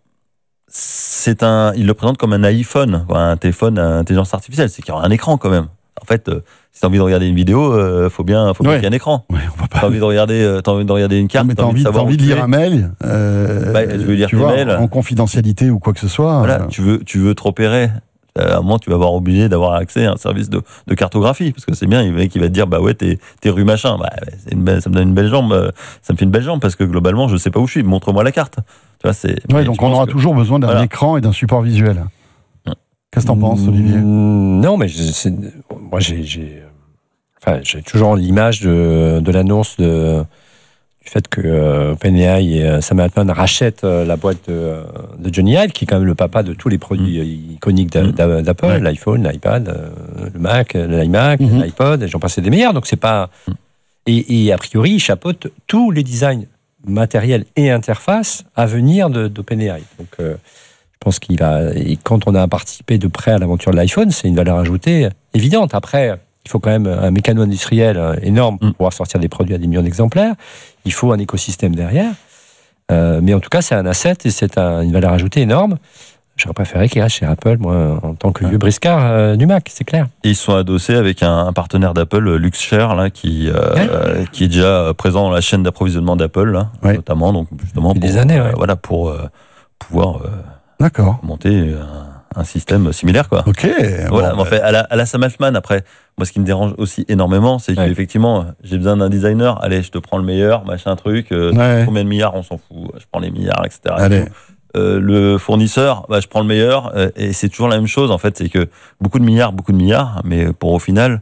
c'est un, il le présente comme un iPhone, un téléphone à intelligence artificielle. C'est qu'il y aura un écran quand même. En fait, euh, si t'as envie de regarder une vidéo, euh, faut bien, faut ouais. bien qu'il y ait un écran. Ouais, on va pas... T'as envie de regarder, euh, t'as envie de regarder une carte. Non, mais t'as, t'as envie, de, t'as envie de lire un mail. Euh, bah, je veux lire tu tes vois, mails. En confidentialité ou quoi que ce soit. Voilà, euh... tu veux, tu veux te repérer. À un moment, tu vas avoir obligé d'avoir accès à un service de, de cartographie, parce que c'est bien, il va, il va te dire, bah ouais, t'es, t'es rue machin. Bah, c'est une belle, ça me donne une belle jambe, ça me fait une belle jambe, parce que globalement, je sais pas où je suis. Montre-moi la carte. Tu vois, c'est. Ouais, donc on aura que... toujours besoin d'un voilà. écran et d'un support visuel. Qu'est-ce que t'en mmh, penses, Olivier? Non, mais c'est, moi, j'ai, j'ai, enfin, j'ai toujours l'image de, de l'annonce de. Du fait que euh, OpenAI et euh, Sam Altman rachètent euh, la boîte de, de Johnny Ive, qui est quand même le papa de tous les produits mmh. iconiques d'a, d'a, d'Apple, ouais. l'iPhone, l'iPad, euh, le Mac, l'iMac, mmh. l'iPod, et j'en passais des meilleurs. Donc c'est pas. Mmh. Et, et a priori, il chapeaute tous les designs matériels et interfaces à venir de, d'OpenAI. Donc euh, je pense qu'il va. Et quand on a participé de près à l'aventure de l'iPhone, c'est une valeur ajoutée évidente. Après. Il faut quand même un mécano industriel énorme pour pouvoir sortir des produits à des millions d'exemplaires. Il faut un écosystème derrière. Euh, mais en tout cas, c'est un asset et c'est un, une valeur ajoutée énorme. J'aurais préféré qu'il reste chez Apple, moi, en tant que vieux briscard euh, du Mac, c'est clair. Et ils sont adossés avec un, un partenaire d'Apple, LuxShare, là, qui, euh, ouais. euh, qui est déjà présent dans la chaîne d'approvisionnement d'Apple, là, ouais. notamment, donc justement pour, des années, ouais. euh, voilà, pour euh, pouvoir euh, D'accord. monter un, un système similaire, quoi. Ok. Voilà, bon, en fait, à la, à la Sam Altman, après, moi, ce qui me dérange aussi énormément, c'est ouais. qu'effectivement, j'ai besoin d'un designer. Allez, je te prends le meilleur, machin truc. Euh, ouais. Combien de milliards, on s'en fout. Je prends les milliards, et cetera. Allez. Euh, le fournisseur, bah, je prends le meilleur. Euh, et c'est toujours la même chose, en fait. C'est que beaucoup de milliards, beaucoup de milliards. Mais pour au final,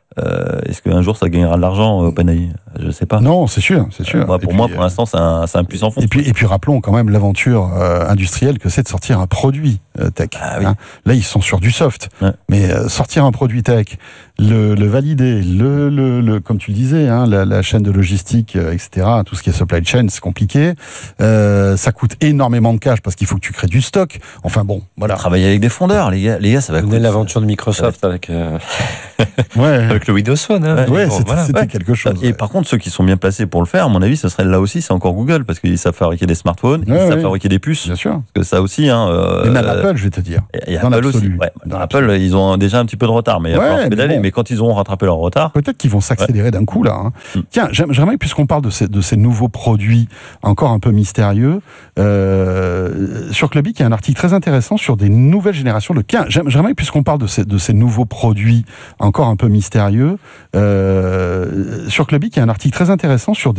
Euh, est-ce qu'un jour ça gagnera de l'argent, OpenAI ? Je ne sais pas. Non, c'est sûr, c'est sûr. Euh, moi, pour puis, moi, pour l'instant, c'est un, c'est un puissant fond. Et puis, et puis rappelons quand même l'aventure euh, industrielle que c'est de sortir un produit euh, tech. Ah, oui. hein. Là, ils sont sur du soft. Ouais. Mais euh, sortir un produit tech, le, le valider, le, le, le, comme tu le disais, hein, la, la chaîne de logistique, euh, et cetera, tout ce qui est supply chain, c'est compliqué. Euh, ça coûte énormément de cash parce qu'il faut que tu crées du stock. Enfin bon, voilà. Travailler avec des fondeurs, les gars, les gars ça va coûter. L'aventure de Microsoft ouais. avec, euh... ouais. avec le Windows Phone. Hein. Ouais, ouais bon, c'était, voilà. c'était ouais. quelque chose. Et ouais. par contre, ceux qui sont bien placés pour le faire, à mon avis, ce serait là aussi, c'est encore Google, parce qu'ils savent fabriquer des smartphones, ouais, ils savent ouais. fabriquer des puces. Bien sûr. Parce que ça aussi, hein. Euh, et même Apple, je vais te dire. Et, et dans Apple l'absolu. aussi. Ouais. Dans Apple, l'absolu. ils ont déjà un petit peu de retard, mais il va ouais, falloir pédaler. Mais, bon. mais quand ils auront rattrapé leur retard. Peut-être qu'ils vont s'accélérer ouais. d'un coup, là. Hein. Mm. Tiens, j'aimerais, puisqu'on parle de ces, de ces nouveaux produits encore un peu mystérieux, euh, sur Clubic, il y a un article très intéressant sur des nouvelles générations de. Tiens, j'aimerais, puisqu'on parle de ces, de ces nouveaux produits encore un peu mystérieux, euh, sur Clubic, il y a un article très intéressant sur des